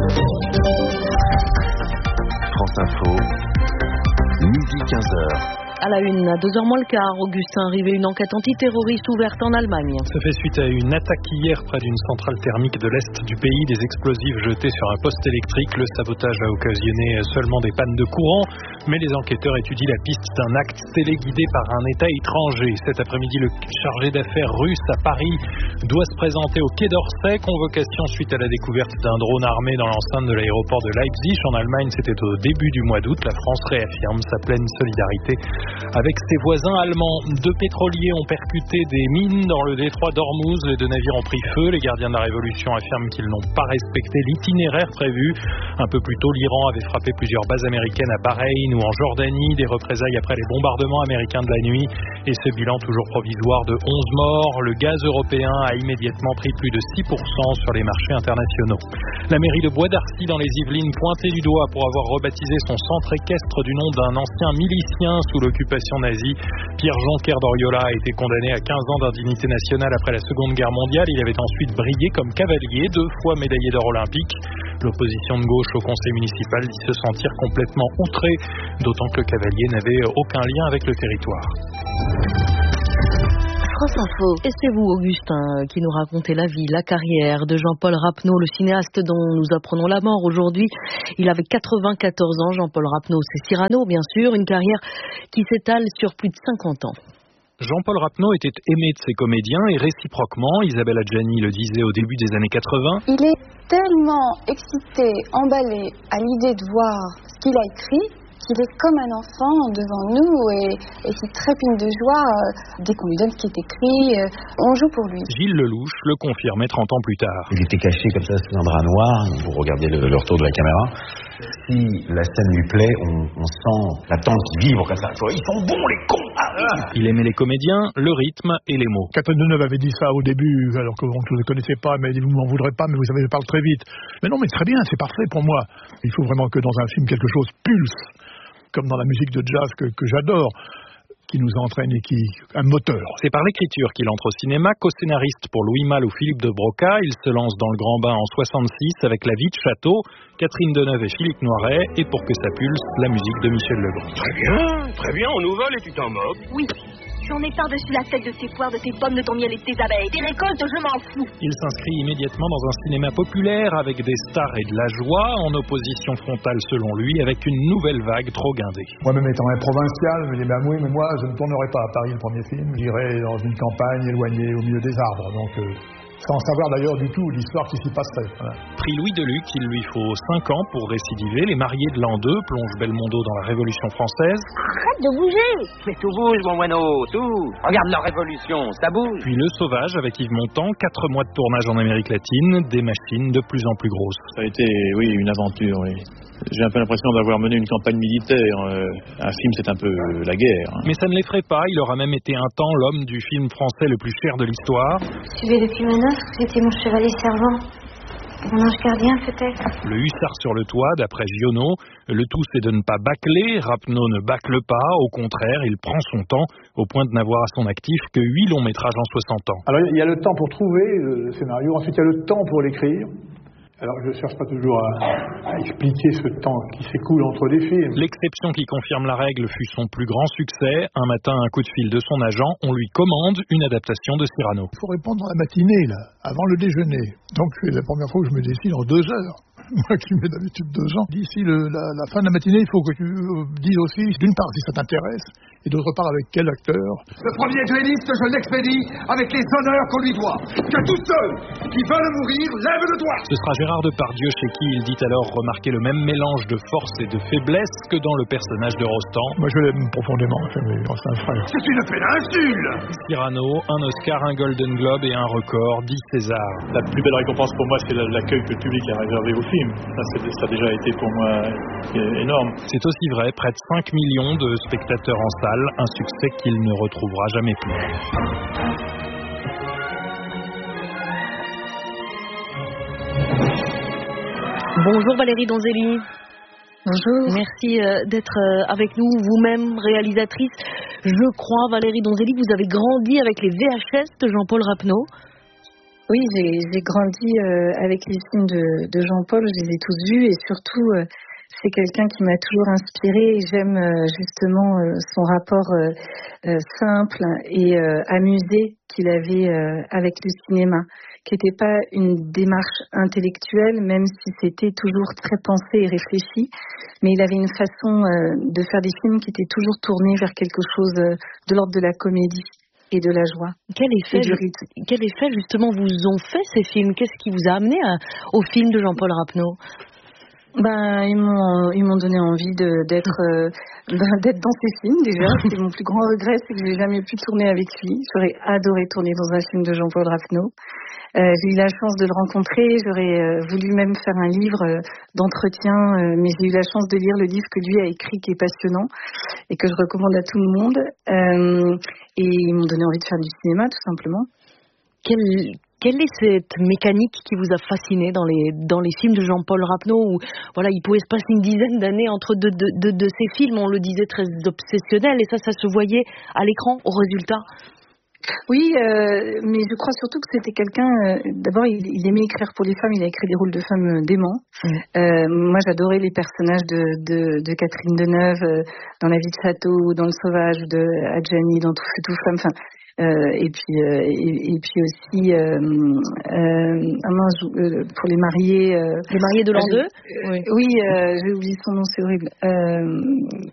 France Info, midi 15h. À la une, à 2h moins le quart, Augustin Rivet, une enquête antiterroriste ouverte en Allemagne. Ça fait suite à une attaque hier près d'une centrale thermique de l'Est du pays. Des explosifs jetés sur un poste électrique. Le sabotage a occasionné seulement des pannes de courant. Mais les enquêteurs étudient la piste d'un acte téléguidé par un État étranger. Cet après-midi, le chargé d'affaires russe à Paris doit se présenter au Quai d'Orsay. Convocation suite à la découverte d'un drone armé dans l'enceinte de l'aéroport de Leipzig. En Allemagne, c'était au début du mois d'août. La France réaffirme sa pleine solidarité avec ses voisins allemands. 2 pétroliers ont percuté des mines dans le détroit d'Ormuz. Les 2 navires ont pris feu. Les gardiens de la Révolution affirment qu'ils n'ont pas respecté l'itinéraire prévu. Un peu plus tôt, l'Iran avait frappé plusieurs bases américaines à Bahreïn ou en Jordanie. Des représailles après les bombardements américains de la nuit. Et ce bilan toujours provisoire de 11 morts. Le gaz européen a immédiatement pris plus de 6% sur les marchés internationaux. La mairie de Bois d'Arcy dans les Yvelines pointée du doigt pour avoir rebaptisé son centre équestre du nom d'un ancien milicien sous l'occupation nazie. Pierre Jonker d'Oriola a été condamné à 15 ans d'indignité nationale après la Seconde Guerre mondiale. Il avait ensuite brillé comme cavalier, 2 fois médaillé d'or olympique. L'opposition de gauche au conseil municipal dit se sentir complètement outrée, d'autant que le cavalier n'avait aucun lien avec le territoire. France Info. Et c'est vous, Augustin, qui nous racontez la vie, la carrière de Jean-Paul Rapneau, le cinéaste dont nous apprenons la mort aujourd'hui. Il avait 94 ans, Jean-Paul Rapneau, c'est Cyrano, bien sûr, une carrière qui s'étale sur plus de 50 ans. Jean-Paul Rapneau était aimé de ses comédiens et réciproquement, Isabelle Adjani le disait au début des années 80. Il est tellement excité, emballé à l'idée de voir ce qu'il a écrit, qu'il est comme un enfant devant nous et qui trépigne de joie dès qu'on lui donne ce qui est écrit. On joue pour lui. Gilles Lelouch le confirmait 30 ans plus tard. Il était caché comme ça sous un drap noir. Vous regardez le retour de la caméra. Si la scène lui plaît, on sent l'attente qui vibre comme ça. Ils sont bons les cons. Il aimait les comédiens, le rythme et les mots. Catherine Deneuve avait dit ça au début, alors qu'on ne le connaissait pas, mais vous m'en voudrez pas, mais vous savez, je parle très vite. Mais non, mais très bien, c'est parfait pour moi. Il faut vraiment que dans un film, quelque chose pulse, comme dans la musique de jazz que j'adore, qui nous entraîne et qui un moteur. C'est par l'écriture qu'il entre au cinéma, co-scénariste pour Louis Malle ou Philippe de Broca. Il se lance dans le grand bain en 66 avec La vie de château, Catherine Deneuve et Philippe Noiret, et pour que ça pulse, la musique de Michel Legrand. Très bien, on nous vole et tu t'en moques. Oui. J'en ai par-dessus la tête de tes poires, de tes pommes, de ton miel et de tes abeilles. Tes récoltes, je m'en fous. Il s'inscrit immédiatement dans un cinéma populaire avec des stars et de la joie, en opposition frontale selon lui, avec une nouvelle vague trop guindée. Moi-même étant un provincial, je me dis, oui, mais moi, je ne tournerai pas à Paris le premier film. J'irai dans une campagne éloignée au milieu des arbres. Donc, sans savoir d'ailleurs du tout l'histoire qui s'y passerait. Voilà. Prix Louis Deluc, il lui faut 5 ans pour récidiver. Les mariés de l'an 2 plongent Belmondo dans la Révolution française. Arrête de bouger. Mais tout bouge, mon moineau, tout. Regarde la Révolution, ça bouge. Puis Le Sauvage avec Yves Montand, 4 mois de tournage en Amérique latine, des machines de plus en plus grosses. Ça a été, oui, une aventure, oui. J'ai un peu l'impression d'avoir mené une campagne militaire. Un film, c'est un peu la guerre. Mais ça ne l'effraie pas. Il aura même été un temps l'homme du film français le plus cher de l'histoire. Suivez depuis ma neuf, c'était mon chevalier servant. Mon ange gardien, peut-être. Le hussard sur le toit, d'après Giono. Le tout, c'est de ne pas bâcler. Rapneau ne bâcle pas. Au contraire, il prend son temps, au point de n'avoir à son actif que 8 longs métrages en 60 ans. Alors, il y a le temps pour trouver le scénario. Ensuite, il y a le temps pour l'écrire. Alors, je ne cherche pas toujours à expliquer ce temps qui s'écoule entre les films. L'exception qui confirme la règle fut son plus grand succès. Un matin, un coup de fil de son agent, on lui commande une adaptation de Cyrano. Il faut répondre dans la matinée, là, avant le déjeuner. Donc, c'est la première fois que je me décide en 2 heures. Moi qui mets d'habitude 2 ans. D'ici la fin de la matinée, il faut que tu dises aussi, d'une part, si ça t'intéresse, et d'autre part, avec quel acteur. Le premier duelliste, je l'expédie avec les honneurs qu'on lui doit. Que tous ceux qui veulent mourir lèvent le doigt. Ce sera Gérard Depardieu chez qui il dit alors remarquer le même mélange de force et de faiblesse que dans le personnage de Rostand. Moi, je l'aime profondément, c'est un frère. C'est une péninsule. Cyrano, un Oscar, un Golden Globe et un record, 10 Césars. La plus belle récompense pour moi, c'est l'accueil que le public a réservé au film. Ça a déjà été pour moi énorme. C'est aussi vrai, près de 5 millions de spectateurs en salle, un succès qu'il ne retrouvera jamais plus. Bonjour Valérie Donzelli. Bonjour. Merci d'être avec nous, vous-même réalisatrice. Je crois, Valérie Donzelli, vous avez grandi avec les VHS de Jean-Paul Rapneau. Oui, j'ai grandi avec les films de Jean-Paul, je les ai tous vus et surtout C'est quelqu'un qui m'a toujours inspirée et j'aime justement son rapport simple et amusé qu'il avait avec le cinéma, qui n'était pas une démarche intellectuelle, même si c'était toujours très pensé et réfléchi, mais il avait une façon de faire des films qui étaient toujours tournés vers quelque chose de l'ordre de la comédie et de la joie. Quel effet justement vous ont fait ces films? Qu'est-ce qui vous a amené au film de Jean-Paul Rappeneau? Ils m'ont donné envie d'être dans ces films déjà. C'est mon plus grand regret, c'est que j'ai jamais pu tourner avec lui. J'aurais adoré tourner dans un film de Jean-Paul Rappeneau. J'ai eu la chance de le rencontrer. J'aurais voulu même faire un livre d'entretien, mais j'ai eu la chance de lire le livre que lui a écrit, qui est passionnant et que je recommande à tout le monde. Et ils m'ont donné envie de faire du cinéma, tout simplement. Quelle est cette mécanique qui vous a fasciné dans les films de Jean-Paul Rappeneau, où voilà, il pouvait se passer une dizaine d'années entre deux de ces films, on le disait, très obsessionnels, et ça se voyait à l'écran au résultat? Oui, mais je crois surtout que c'était quelqu'un, d'abord il aimait écrire pour les femmes, il a écrit des rôles de femmes déments. Moi j'adorais les personnages de Catherine Deneuve dans La vie de château, dans Le sauvage, de Adjani, dans Tout feu tout femme, enfin... et puis aussi pour les mariés de l'an 2. Oui, j'ai oublié son nom, c'est horrible.